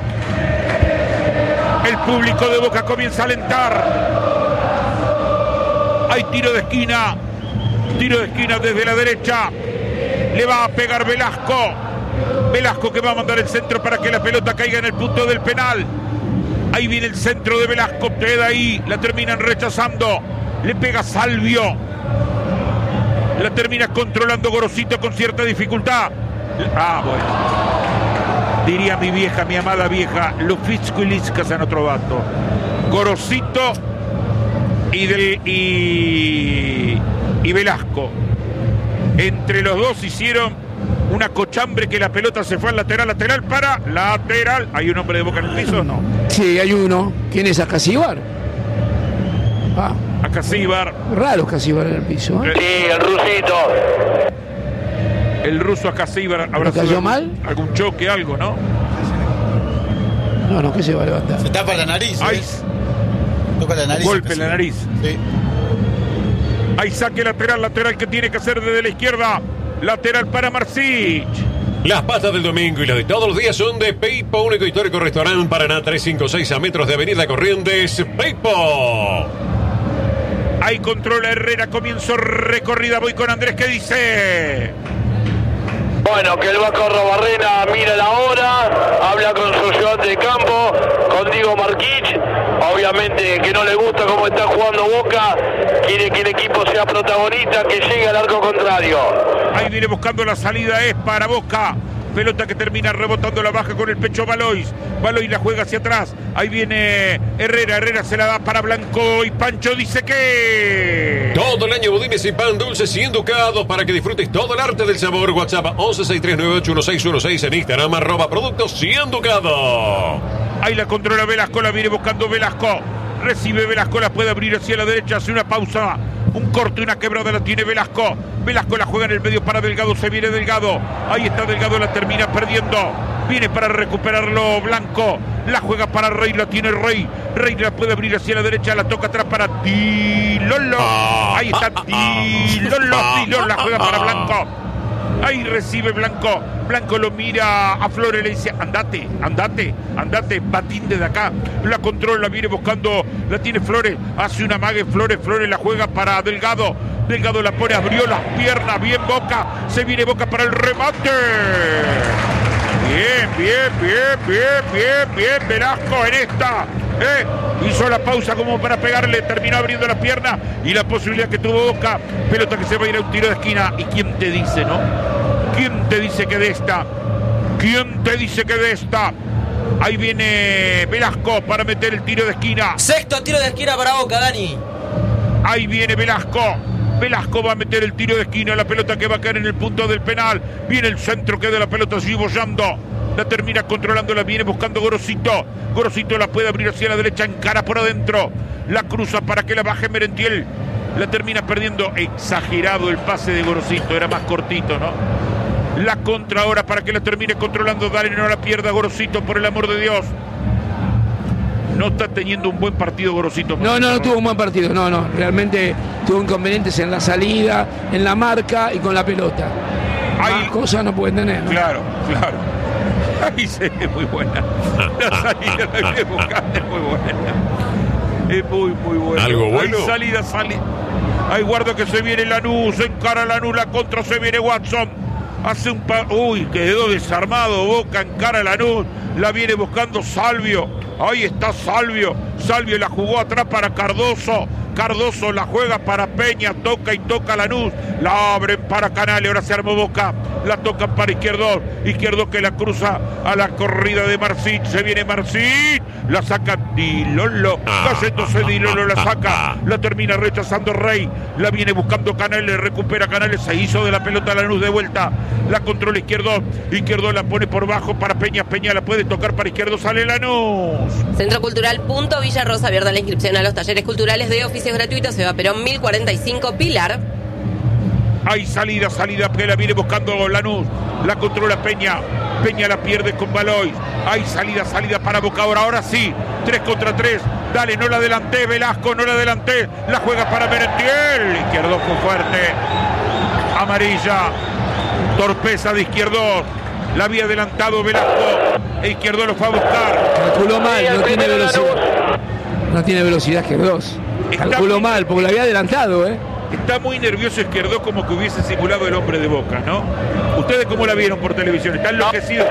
El público de Boca comienza a alentar. Hay tiro de esquina, tiro de esquina desde la derecha, le va a pegar Velasco, Velasco que va a mandar el centro para que la pelota caiga en el punto del penal, ahí viene el centro de Velasco, queda ahí, la terminan rechazando, le pega Salvio, la termina controlando Gorosito con cierta dificultad, ah bueno, diría mi vieja, mi amada vieja, los Fitzquiliscas en otro vato, Gorosito Y, del, y, y Velasco. Entre los dos hicieron una cochambre que la pelota se fue al lateral, lateral para lateral. ¿Hay un hombre de Boca en el piso? No. Sí, hay uno. ¿Quién es Escasíbar? Ah. Escasíbar. Raro Escasíbar en el piso. ¿eh? Sí, el rusito. El ruso Escasíbar. ¿Habrá cayó sido mal? Algún choque, algo, ¿no? No, no, que se va a levantar. Se tapa la nariz. Ay, ¿ves? Toca la nariz. golpe en la nariz. Sí. Hay saque lateral, lateral que tiene que hacer desde la izquierda. Lateral para Marcich. Las pastas del domingo y las de todos los días son de Peipo, único histórico restaurante Paraná trescientos cincuenta y seis a metros de Avenida Corrientes. Peipo. Ahí controla Herrera, comienzo recorrida, voy con Andrés, ¿qué dice? Bueno, que el Vasco Robarrena mira la hora, habla con su ayudante de campo, con Diego Marquich, obviamente que no le gusta cómo está jugando Boca, quiere que el equipo sea protagonista, que llegue al arco contrario. Ahí viene buscando la salida, es para Boca, Pelota que termina rebotando la baja con el pecho Valois. Valois la juega hacia atrás. Ahí viene Herrera. Herrera se la da para Blanco. Y Pancho dice que... Todo el año budines y pan dulces y educados para que disfrutes todo el arte del sabor. WhatsApp once sesenta y tres noventa y ocho dieciséis dieciséis. En Instagram arroba productos y educado. Ahí la controla Velasco. La viene buscando Velasco. Recibe Velasco. La puede abrir hacia la derecha. Hace una pausa. Un corte, una quebrada la tiene Velasco. Velasco la juega en el medio para Delgado. Se viene Delgado. Ahí está Delgado. La termina perdiendo. Viene para recuperarlo Blanco. La juega para Rey. La tiene Rey. Rey la puede abrir hacia la derecha. La toca atrás para Dilolo. Ahí está Dilolo. Dilolo la juega para Blanco. Ahí recibe Blanco. Blanco lo mira a Flores, le dice, andate, andate, andate, batín desde acá. La controla, viene buscando, la tiene Flores, hace una mague Flores, Flores la juega para Delgado. Delgado la pone, abrió las piernas, bien Boca, se viene Boca para el remate. Bien, bien, bien, bien, bien, bien, Velasco en esta. Eh, hizo la pausa como para pegarle, terminó abriendo la pierna y la posibilidad que tuvo Boca. Pelota que se va a ir a un tiro de esquina. ¿Y quién te dice, no? ¿Quién te dice que de esta? ¿Quién te dice que de esta? Ahí viene Velasco para meter el tiro de esquina. Sexto tiro de esquina para Boca, Dani. Ahí viene Velasco. Velasco va a meter el tiro de esquina. La pelota que va a caer en el punto del penal. Viene el centro que de la pelota sigue bollando. La termina controlando, la viene buscando Gorosito. Gorosito la puede abrir hacia la derecha, encara por adentro. La cruza para que la baje Merentiel. La termina perdiendo. Exagerado el pase de Gorosito, era más cortito, ¿no? La contra ahora para que la termine controlando. Dale, no la pierda Gorosito, por el amor de Dios. No está teniendo un buen partido Gorosito. No, no, no tuvo un buen partido, no, no. Realmente tuvo inconvenientes en la salida, en la marca y con la pelota. Hay Más cosas no pueden tener, ¿no? Claro, claro. Ahí se ve muy buena. La salida la que buscando es muy buena. Es muy, muy buena. ¿Algo bueno? Hay salida, salida. Ahí guarda que se viene Lanús, encara Lanús, la contra, se viene Watson. Hace un pa... Uy, quedó desarmado Boca, encara Lanús. La viene buscando Salvio. Ahí está Salvio. Salvio la jugó atrás para Cardoso. Cardoso la juega para Peña, toca y toca Lanús, la abren para Canales, ahora se armó Boca, la tocan para Izquierdo, Izquierdo que la cruza a la corrida de Marcit, se viene Marcit, la saca Dilolo, cayéndose Dilolo, la saca, la termina rechazando Rey, la viene buscando Canales, recupera Canales, se hizo de la pelota Lanús de vuelta, la controla Izquierdo, Izquierdo la pone por bajo para Peña, Peña la puede tocar para Izquierdo, sale Lanús. Centro Cultural Punto Villa Rosa, abierta la inscripción a los talleres culturales de oficios gratuitos, Eva Perón mil cuarenta y cinco, Pilar. Hay salida, salida que la viene buscando Lanús, la controla Peña, Peña la pierde con Valois, hay salida, salida para Boca ahora, ahora sí, tres contra tres, dale, no la adelanté, Velasco, no la adelanté, la juega para Merentiel, Izquierdo fue fuerte, amarilla, torpeza de Izquierdo, la había adelantado Velasco, e Izquierdo lo fue a buscar. Calculó mal, no tiene velocidad. No tiene velocidad Izquierdos. Calculó mal, porque lo había adelantado, ¿eh? Está muy nervioso Izquierdo, como que hubiese simulado el hombre de Boca, ¿no? ¿Ustedes cómo la vieron por televisión? ¿Están enloquecidos?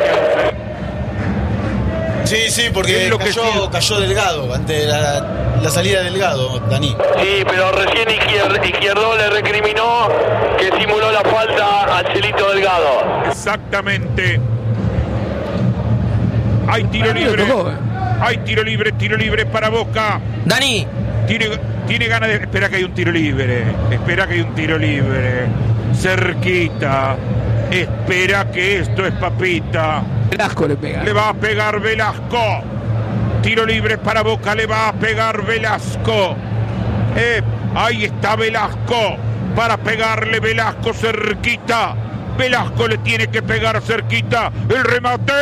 Sí, sí, porque cayó, cayó Delgado ante la, la salida de Delgado, Dani. Sí, pero recién Izquierdo, Izquierdo le recriminó que simuló la falta a Chelito Delgado. Exactamente. Hay tiro libre. Tocó, ¿eh? Hay tiro libre, tiro libre para Boca. Dani. Tiene, tiene ganas de... Espera que hay un tiro libre. Espera que hay un tiro libre. Cerquita. Espera que esto es papita. Velasco le pega. Le va a pegar Velasco. Tiro libre para Boca. Le va a pegar Velasco. Eh, ahí está Velasco. Para pegarle Velasco cerquita. Velasco le tiene que pegar cerquita. El remate.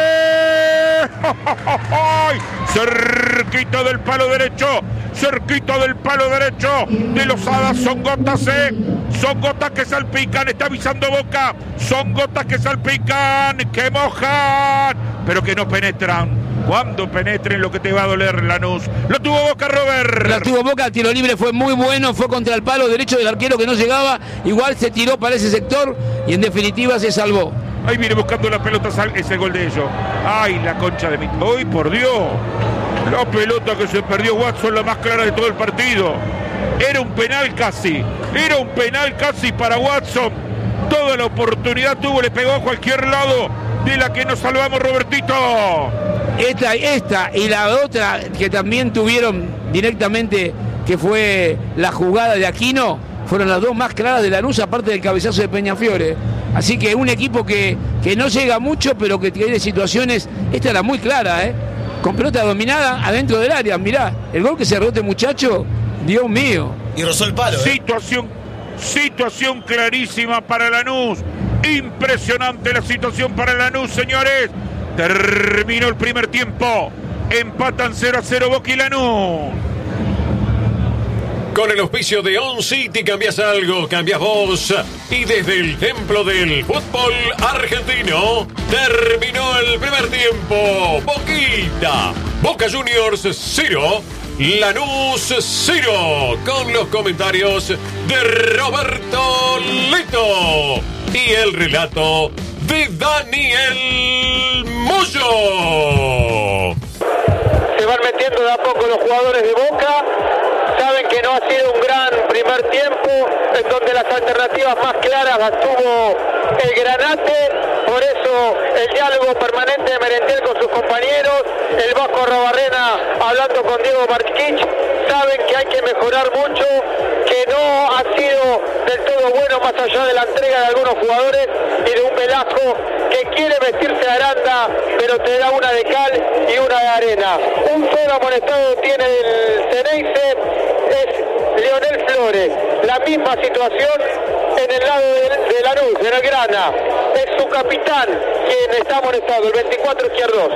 ¡Ay! Cerquita del palo derecho. Cerquita del palo derecho de Lozada. Son gotas, ¿eh? Son gotas que salpican. Está avisando Boca. Son gotas que salpican, que mojan, pero que no penetran. Cuando penetren, lo que te va a doler, Lanús. Lo tuvo Boca, Robert. Lo tuvo Boca, el tiro libre fue muy bueno, fue contra el palo derecho del arquero que no llegaba. Igual se tiró para ese sector y en definitiva se salvó. Ahí viene buscando la pelota, es el gol de ellos. Ay, la concha de mi... ¡Ay, por Dios! La pelota que se perdió Watson, la más clara de todo el partido. Era un penal casi. Era un penal casi para Watson. Toda la oportunidad tuvo, le pegó a cualquier lado. de la que nos salvamos, Robertito. Esta, esta y la otra que también tuvieron directamente, que fue la jugada de Aquino, fueron las dos más claras de Lanús, aparte del cabezazo de Peñafiore. Así que un equipo que, que no llega mucho, pero que tiene situaciones. Esta era muy clara, ¿eh? Con pelota dominada adentro del área. Mirá, el gol que se rebote, muchacho, Dios mío. Y rozó el palo, ¿eh? Situación, situación clarísima para Lanús. Impresionante la situación para Lanús, señores. Terminó el primer tiempo. Empatan cero a cero Boca y Lanús. Con el auspicio de On City cambias algo, cambias vos. Y desde el templo del fútbol argentino terminó el primer tiempo. Boquita, Boca Juniors cero, Lanús cero. Con los comentarios de Roberto Leto y el relato de Daniel Moyo. Se van metiendo de a poco los jugadores de Boca. Saben que no ha sido un gran primer tiempo, en donde las alternativas más claras las tuvo el Granate. Por eso el diálogo permanente de Merentiel con sus compañeros, el Vasco Arrobarrena hablando con Diego Marquich. Saben que hay que mejorar mucho, que no ha sido del todo bueno más allá de la entrega de algunos jugadores y de un Velasco que quiere vestirse de Aranda, pero te da una de cal y una de arena. Un solo amonestado tiene el Ceneice, es Leonel Flores. La misma situación en el lado de, de Lanús, de Belgrana. Es su capitán quien está amonestado, el veinticuatro Izquierdos.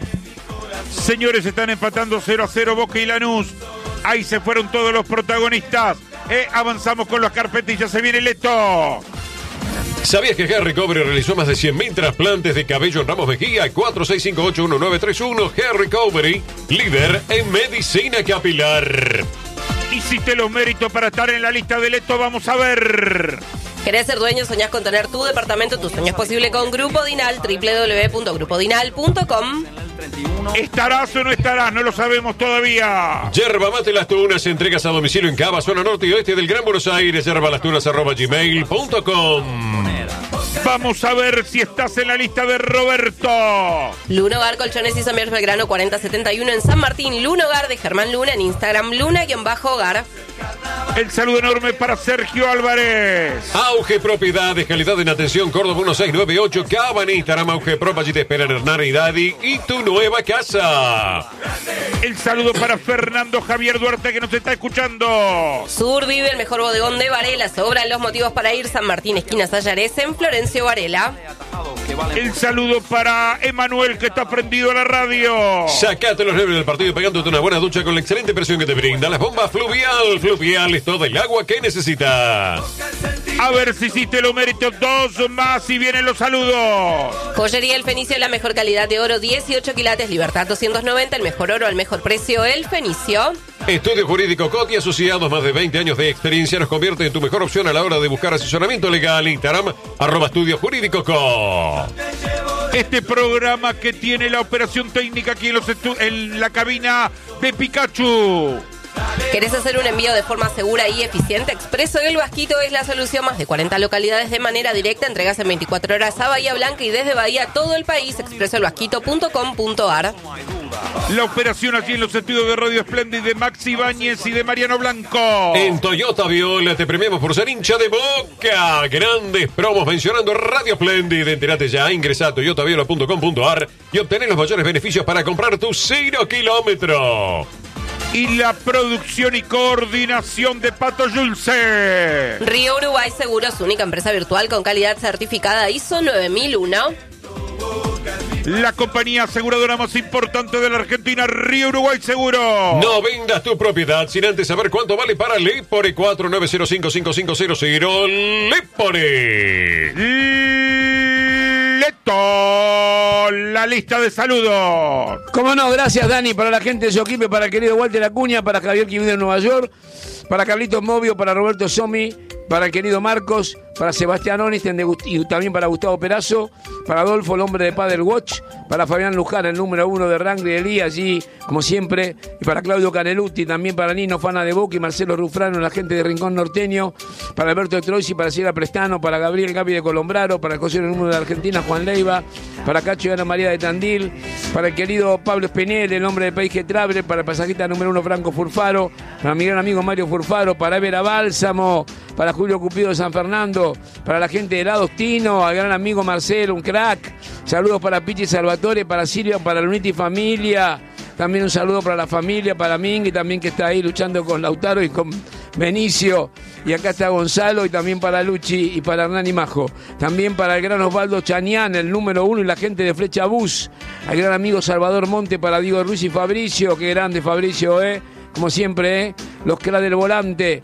Señores, están empatando cero a cero Boca y Lanús. Ahí se fueron todos los protagonistas. Eh, avanzamos con las carpetillas. Se viene Leto. ¿Sabías que Harry Cobre realizó más de cien mil trasplantes de cabello en Ramos Mejía? cuatro seis cinco ocho uno nueve tres uno. Harry Cobre, líder en medicina capilar. Hiciste los méritos para estar en la lista de Leto. Vamos a ver. ¿Querés ser dueño? ¿Soñás con tener tu departamento? Tu sueño es posible con Grupo Dinal, doble u doble u doble u punto grupo dinal punto com. ¿Estarás o no estarás? No lo sabemos todavía. Yerba Mate Las Tunas, entregas a domicilio en Cava, zona norte y oeste del Gran Buenos Aires. Yerbalastunas arroba gmail punto com. Vamos a ver si estás en la lista de Roberto. Luna Hogar Colchones y Somiers Belgrano cuarenta setenta y uno en San Martín. Luna Hogar de Germán Luna en Instagram, Luna-Hogar. El saludo enorme para Sergio Álvarez. Auge Propiedades, calidad en atención, Córdoba uno seis nueve ocho, Cava en Instagram, Auge Prop, allí te esperan Hernán y Daddy y tu nueva casa. El saludo para Fernando Javier Duarte que nos está escuchando. Sur vive el mejor bodegón de Varela. Sobran los motivos para ir. San Martín, esquina Sayares, en Florencio Varela. El saludo para Emanuel que está prendido a la radio. Sacate los nervios del partido pegándote una buena ducha con la excelente presión que te brinda las bombas Fluvial. Fluvial es todo el agua que necesitas. A ver si hiciste los méritos, dos más y vienen los saludos. Joyería El Fenicio, la mejor calidad de oro, dieciocho quilates, Libertad doscientos noventa, el mejor oro al mejor precio, El Fenicio. Estudio Jurídico Coti Asociados, más de veinte años de experiencia, nos convierte en tu mejor opción a la hora de buscar asesoramiento legal. Instagram, arroba Estudio Jurídico Co. Este programa que tiene la operación técnica aquí en, los estu- en la cabina de Pikachu. ¿Querés hacer un envío de forma segura y eficiente? Expreso El Vasquito es la solución. Más de cuarenta localidades de manera directa. Entregas en veinticuatro horas a Bahía Blanca y desde Bahía a todo el país. expreso el vasquito punto com punto ar. La operación aquí en los estudios de Radio Splendid de Maxi Báñez y de Mariano Blanco. En Toyota Viola te premiamos por ser hincha de Boca. Grandes promos mencionando Radio Splendid. Entérate ya, ingresa a toyota viola punto com punto ar y obtener los mayores beneficios para comprar tu cero kilómetro. Y la producción y coordinación de Pato Yulce. Río Uruguay Seguros, única empresa virtual con calidad certificada I S O nueve mil uno. La compañía aseguradora más importante de la Argentina, Río Uruguay Seguro. No vendas tu propiedad sin antes saber cuánto vale para Lepore. Cuatro nueve cero cinco cinco cinco cero cero. Lepore. Leto, la lista de saludos. Cómo no, gracias Dani, para la gente de Yoquipe, para el querido Walter Acuña, para Javier que vive en Nueva York, Para Carlitos Movio, para Roberto Somi, para el querido Marcos, para Sebastián Onisten y también para Gustavo Perazo, para Adolfo, el hombre de Padel Watch, para Fabián Luján, el número uno de Rangri Elí, allí, como siempre, y para Claudio Canelutti, también para Nino Fana de Boca y Marcelo Rufrano, la gente de Rincón Norteño, para Alberto Troisi, para Sierra Prestano, para Gabriel Gavi de Colombraro, para el cosero número de Argentina, Juan Leiva, para Cacho y Ana María de Tandil, para el querido Pablo Espinel, el hombre de País que Trabre, para el pasajista número uno Franco Furfaro, para mi gran amigo Mario Furfaro, para Evera Bálsamo, para Julio Cupido de San Fernando, para la gente de Helados Tino, al gran amigo Marcelo, un crack. Saludos para Pichi Salvatore, para Silvia, para la Unity Familia. También un saludo para la familia, para Mingui, también que está ahí luchando con Lautaro y con Benicio. Y acá está Gonzalo y también para Luchi y para Hernán y Majo. También para el gran Osvaldo Chanián, el número uno y la gente de Flecha Bus. Al gran amigo Salvador Monte, para Diego Ruiz y Fabricio. Qué grande Fabricio, eh. Como siempre, ¿eh? Los cracks del volante,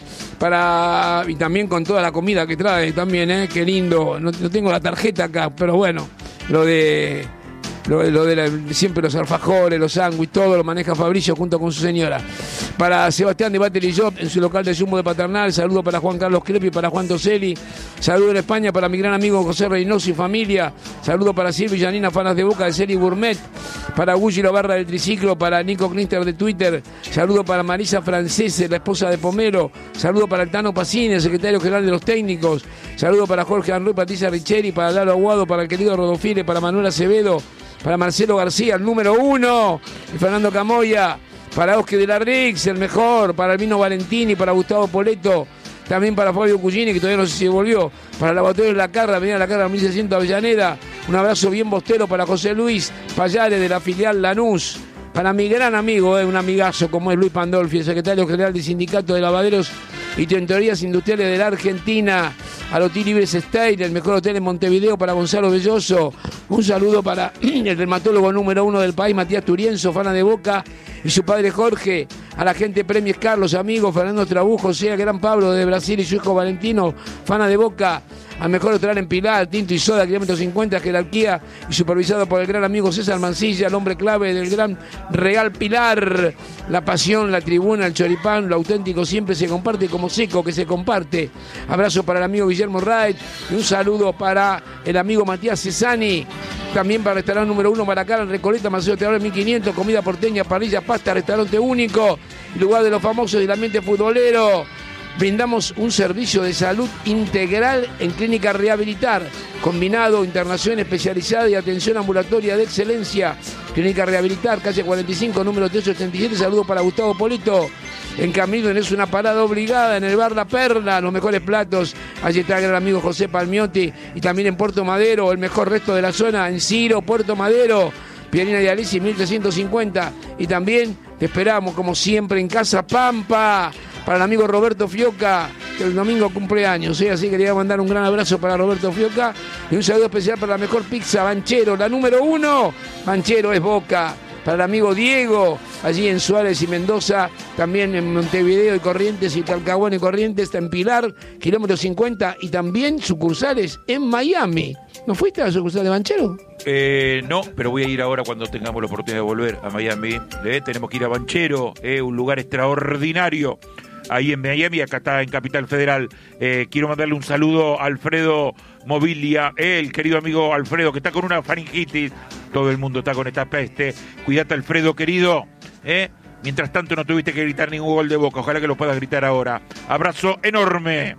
para y también con toda la comida que trae también, ¿eh? Qué lindo. No, no tengo la tarjeta acá, pero bueno, lo de lo, lo de la, siempre los alfajores, los sándwiches, todo lo maneja Fabricio junto con su señora. Para Sebastián de Battery Shop en su local de Jumbo de Paternal, saludo para Juan Carlos Crepi, para Juan Toselli, saludo en España para mi gran amigo José Reynoso y familia, saludo para Silvia y Janina, fanas de Boca de Serie Gourmet, para Gulli La Barra del Triciclo, para Nico Knister de Twitter, saludo para Marisa Francese, la esposa de Pomero, saludo para el Tano Pacini, el secretario general de los técnicos, saludo para Jorge Anruy, Patricia Richeri, para Lalo Aguado, para el querido Rodofile, para Manuel Acevedo, para Marcelo García, el número uno, y Fernando Camoya, para Oscar de la Rix, el mejor, para Albino Valentini, para Gustavo Poleto, también para Fabio Cugini, que todavía no sé si volvió, para el Laboratorio de la Carra, venía la Carra mil seiscientos Avellaneda, un abrazo bien bostero para José Luis Payares de la filial Lanús, para mi gran amigo, eh, un amigazo como es Luis Pandolfi, el secretario general del Sindicato de Lavaderos y Tintorerías Industriales de la Argentina, al Hotel Ibis State, el mejor hotel en Montevideo, para Gonzalo Belloso, un saludo para el dermatólogo número uno del país, Matías Turienzo, fana de Boca, y su padre Jorge, a la gente Premios Carlos, amigos, Fernando Trabujo, sea gran Pablo de Brasil y su hijo Valentino, fana de Boca, al mejor hotel en Pilar, Tinto y Soda, kilómetro cincuenta, jerarquía, y supervisado por el gran amigo César Mancilla, el hombre clave del gran Real Pilar, la pasión, la tribuna, el choripán, lo auténtico siempre se comparte como seco que se comparte. Abrazo para el amigo Guillermo Wright y un saludo para el amigo Matías Cesani, también para el restaurante número uno Maracán, en Recoleta, Maceo Teador mil quinientos, comida porteña, parrilla, pasta, restaurante único, lugar de los famosos y el ambiente futbolero. Brindamos un servicio de salud integral en Clínica Rehabilitar, combinado, internación especializada y atención ambulatoria de excelencia. Clínica Rehabilitar, calle cuarenta y cinco, número trescientos ochenta y siete. Saludos para Gustavo Polito. En Camino es una parada obligada en el bar La Perla, los mejores platos. Allí está el gran amigo José Palmiotti. Y también en Puerto Madero, el mejor resto de la zona, en Ciro, Puerto Madero. Pierina de Alicia, mil trescientos cincuenta. Y también te esperamos, como siempre, en Casa Pampa, para el amigo Roberto Fioca, que el domingo cumpleaños, ¿eh? Así que quería mandar un gran abrazo para Roberto Fioca y un saludo especial para la mejor pizza Banchero, la número uno, Banchero es Boca. Para el amigo Diego, allí en Suárez y Mendoza, también en Montevideo y Corrientes y Talcahuano y Corrientes, está en Pilar, kilómetro cincuenta, y también sucursales en Miami. ¿No fuiste a la sucursal de Banchero? Eh, no, pero voy a ir ahora cuando tengamos la oportunidad de volver a Miami. ¿eh? Tenemos que ir a Banchero, eh, un lugar extraordinario ahí en Miami, acá está en Capital Federal. Eh, quiero mandarle un saludo a Alfredo Mobilia, eh, el querido amigo Alfredo, que está con una faringitis. Todo el mundo está con esta peste. Cuídate, Alfredo, querido. ¿eh? Mientras tanto, no tuviste que gritar ningún gol de Boca. Ojalá que lo puedas gritar ahora. Abrazo enorme.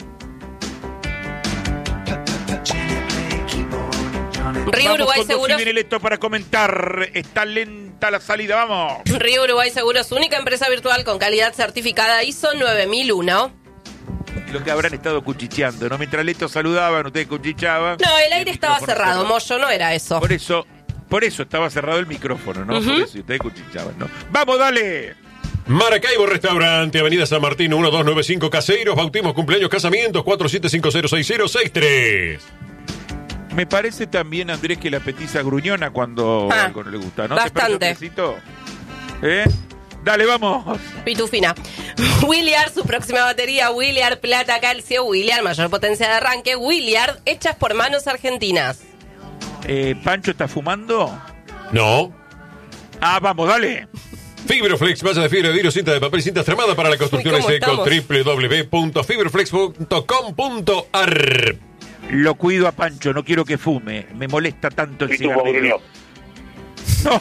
Río Uruguay Vamos con Seguros. Dos Electo para comentar. Está lenta la salida, vamos. Río Uruguay Seguros, única empresa virtual con calidad certificada I S O nueve mil uno. Lo que habrán estado cuchicheando, ¿no? Mientras Leto saludaban, ustedes cuchichaban. No, el aire estaba cerrado, Moyo, no era eso. Por eso, por eso estaba cerrado el micrófono, ¿no? Uh-huh. Por eso ustedes cuchichaban, ¿no? ¡Vamos, dale! Maracaibo Restaurante, Avenida San Martín, uno dos nueve cinco, Caseiros, bautismos, cumpleaños, casamientos, cuatro siete cinco cero seis cero seis tres. Me parece también, Andrés, que la petiza gruñona cuando ah, algo no le gusta, ¿no? Bastante. ¿Eh? Dale, vamos. Pitufina. Williard, su próxima batería, Williard Plata Calcio, Williard, mayor potencia de arranque, Williard, hechas por manos argentinas. Eh, ¿Pancho está fumando? No. Ah, vamos, dale. Fibroflex, malla de fibra de vidrio, cinta de papel y cinta extremada para la construcción ¿Cómo seco. estamos? doble u doble u doble u punto fibroflex punto com punto a r. Lo cuido a Pancho, no quiero que fume. Me molesta tanto el cigarrillo. No.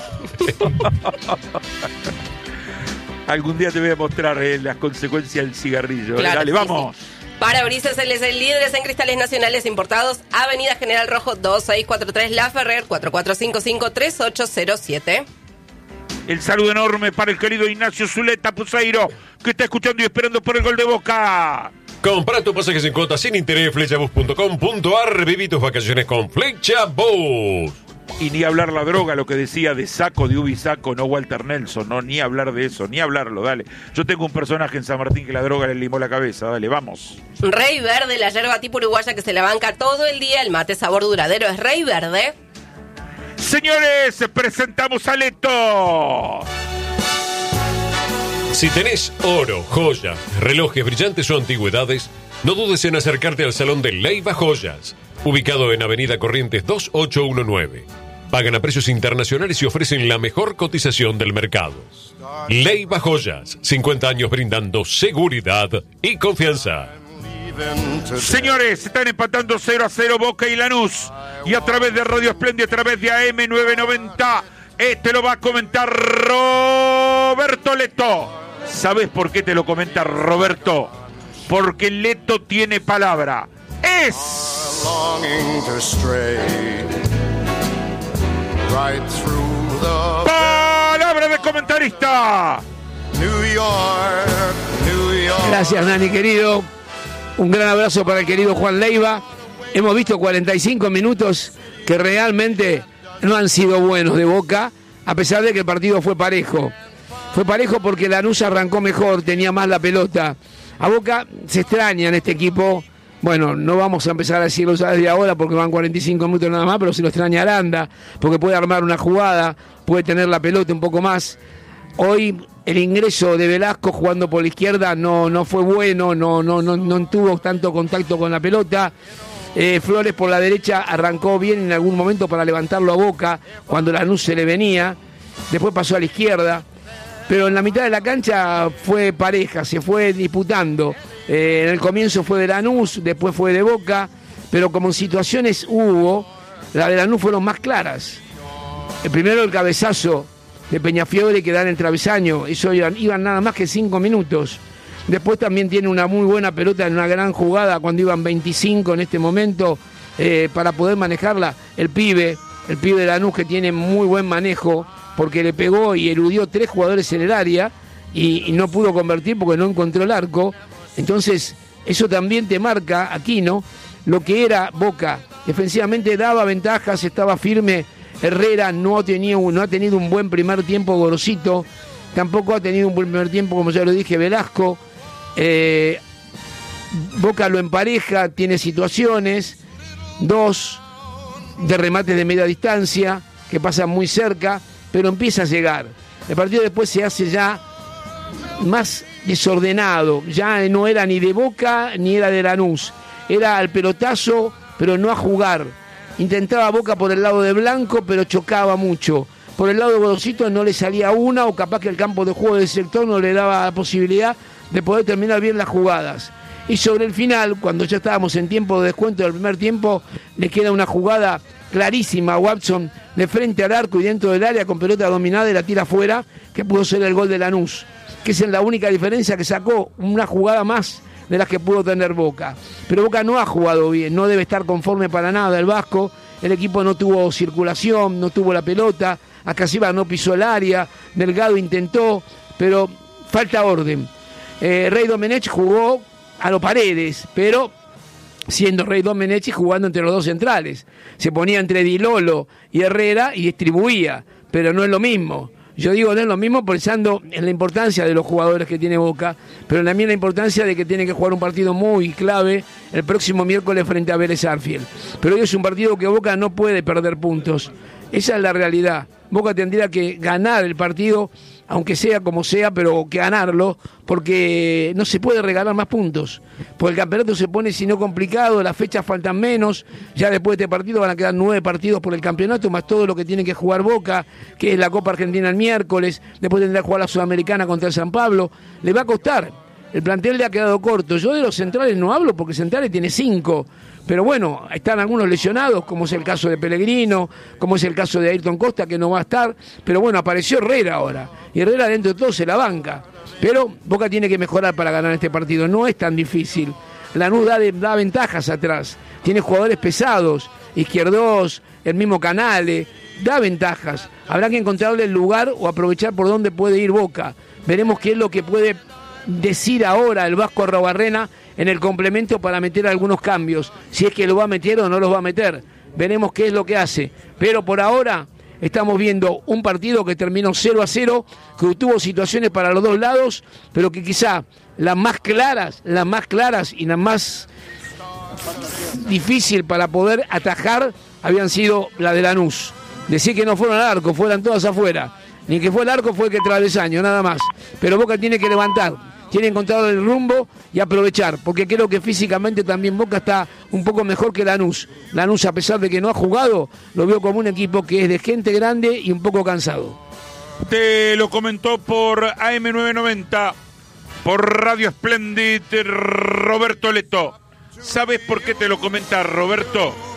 Algún día te voy a mostrar eh, las consecuencias del cigarrillo. Claro, Dale, sí, vamos. sí. Parabrisas L C líderes en cristales nacionales importados. Avenida General Rojo dos seis cuatro tres La Ferrer, cuatro cuatro cinco cinco tres ocho cero siete. El saludo enorme para el querido Ignacio Zuleta Puseiro, que está escuchando y esperando por el gol de Boca. Compra tus pasajes en cuotas sin interés, flechabus punto com punto a r. Viví tus vacaciones con Flechabus. Y ni hablar la droga, lo que decía de Saco, de Ubisaco, no Walter Nelson, no, ni hablar de eso, ni hablarlo, dale. Yo tengo un personaje en San Martín que la droga le limó la cabeza, dale, vamos. Rey Verde, la yerba tipo uruguaya que se la banca todo el día. El mate sabor duradero es Rey Verde. Señores, presentamos a Leto. Si tenés oro, joyas, relojes brillantes o antigüedades, no dudes en acercarte al Salón de Leiva Joyas, ubicado en Avenida Corrientes dos ocho uno nueve. Pagan a precios internacionales y ofrecen la mejor cotización del mercado. Leiva Joyas, cincuenta años brindando seguridad y confianza. Señores, están empatando cero a cero Boca y Lanús. Y a través de Radio Esplendia, a través de A M novecientos noventa, este lo va a comentar Roberto Leto. ¿Sabes por qué te lo comenta Roberto? Porque Leto tiene palabra. Es... palabra de comentarista. Gracias, Nani, querido. Un gran abrazo para el querido Juan Leiva. Hemos visto cuarenta y cinco minutos que realmente no han sido buenos de Boca, a pesar de que el partido fue parejo. Fue parejo porque Lanús arrancó mejor, tenía más la pelota. A Boca se extraña en este equipo. Bueno, no vamos a empezar a decirlo ya desde ahora porque van cuarenta y cinco minutos nada más, pero se lo extraña Aranda, porque puede armar una jugada, puede tener la pelota un poco más. Hoy el ingreso de Velasco jugando por la izquierda no, no fue bueno, no, no, no, no tuvo tanto contacto con la pelota. Eh, Flores por la derecha arrancó bien en algún momento para levantarlo a Boca cuando Lanús se le venía, después pasó a la izquierda, pero en la mitad de la cancha fue pareja, se fue disputando. Eh, en el comienzo fue de Lanús, después fue de Boca, pero como situaciones hubo, la de Lanús fueron más claras. El primero el cabezazo de Peñafiore que da en el travesaño, eso iban, iban nada más que cinco minutos. Después también tiene una muy buena pelota en una gran jugada cuando iban veinticinco en este momento eh, para poder manejarla. El pibe, el pibe de Lanús que tiene muy buen manejo porque le pegó y eludió tres jugadores en el área y, y no pudo convertir porque no encontró el arco. Entonces eso también te marca, Aquino, lo que era Boca. Defensivamente daba ventajas, estaba firme. Herrera no, tenía, no ha tenido un buen primer tiempo, Gorosito. Tampoco ha tenido un buen primer tiempo, como ya lo dije, Velasco. Eh, Boca lo empareja, tiene situaciones, dos de remates de media distancia que pasan muy cerca, pero empieza a llegar. El partido después se hace ya más desordenado, ya no era ni de Boca ni era de Lanús, era al pelotazo, pero no a jugar. Intentaba Boca por el lado de Blanco, pero chocaba mucho. Por el lado de Gorosito no le salía una, o capaz que el campo de juego del sector no le daba la posibilidad de poder terminar bien las jugadas. Y sobre el final, cuando ya estábamos en tiempo de descuento del primer tiempo, le queda una jugada clarísima a Watson de frente al arco y dentro del área con pelota dominada y la tira afuera, que pudo ser el gol de Lanús, que es la única diferencia que sacó una jugada más de las que pudo tener Boca. Pero Boca no ha jugado bien, no debe estar conforme para nada el Vasco. El equipo no tuvo circulación, no tuvo la pelota, Acasiva no pisó el área, Delgado intentó, pero falta orden. Eh, Rey Domenech jugó a los Paredes, pero siendo Rey Domenech y jugando entre los dos centrales. Se ponía entre Di Lolo y Herrera y distribuía, pero no es lo mismo. Yo digo no es lo mismo pensando en la importancia de los jugadores que tiene Boca, pero también la importancia de que tiene que jugar un partido muy clave el próximo miércoles frente a Vélez Arfield. pero hoy es un partido que Boca no puede perder puntos. Esa es la realidad. Boca tendría que ganar el partido, aunque sea como sea, pero que ganarlo, porque no se puede regalar más puntos. Porque el campeonato se pone, si no complicado, las fechas faltan menos, ya después de este partido van a quedar nueve partidos por el campeonato, más todo lo que tiene que jugar Boca, que es la Copa Argentina el miércoles, después tendrá que jugar la Sudamericana contra el San Pablo, le va a costar. El plantel le ha quedado corto. Yo de los centrales no hablo porque Centrales tiene cinco. Pero bueno, están algunos lesionados, como es el caso de Pellegrino, como es el caso de Ayrton Costa, que no va a estar. Pero bueno, apareció Herrera ahora. Y Herrera dentro de todo se la banca. Pero Boca tiene que mejorar para ganar este partido. No es tan difícil. Lanús da, de, da ventajas atrás. Tiene jugadores pesados. Izquierdos, el mismo Canale. Da ventajas. Habrá que encontrarle el lugar o aprovechar por dónde puede ir Boca. Veremos qué es lo que puede decir ahora el Vasco Arrobarrena en el complemento para meter algunos cambios, si es que lo va a meter o no los va a meter. Veremos qué es lo que hace, pero por ahora estamos viendo un partido que terminó cero a cero, que tuvo situaciones para los dos lados, pero que quizá las más claras, las más claras y las más difícil para poder atajar habían sido la de Lanús. Decir que no fueron al arco, fueran todas afuera. Ni que fue el arco, fue que travesaño, nada más. Pero Boca tiene que levantar, tiene que encontrar el rumbo y aprovechar, porque creo que físicamente también Boca está un poco mejor que Lanús. Lanús, a pesar de que no ha jugado, lo veo como un equipo que es de gente grande y un poco cansado. Te lo comentó por A M novecientos noventa, por Radio Splendid, Roberto Leto. ¿Sabes por qué te lo comenta Roberto?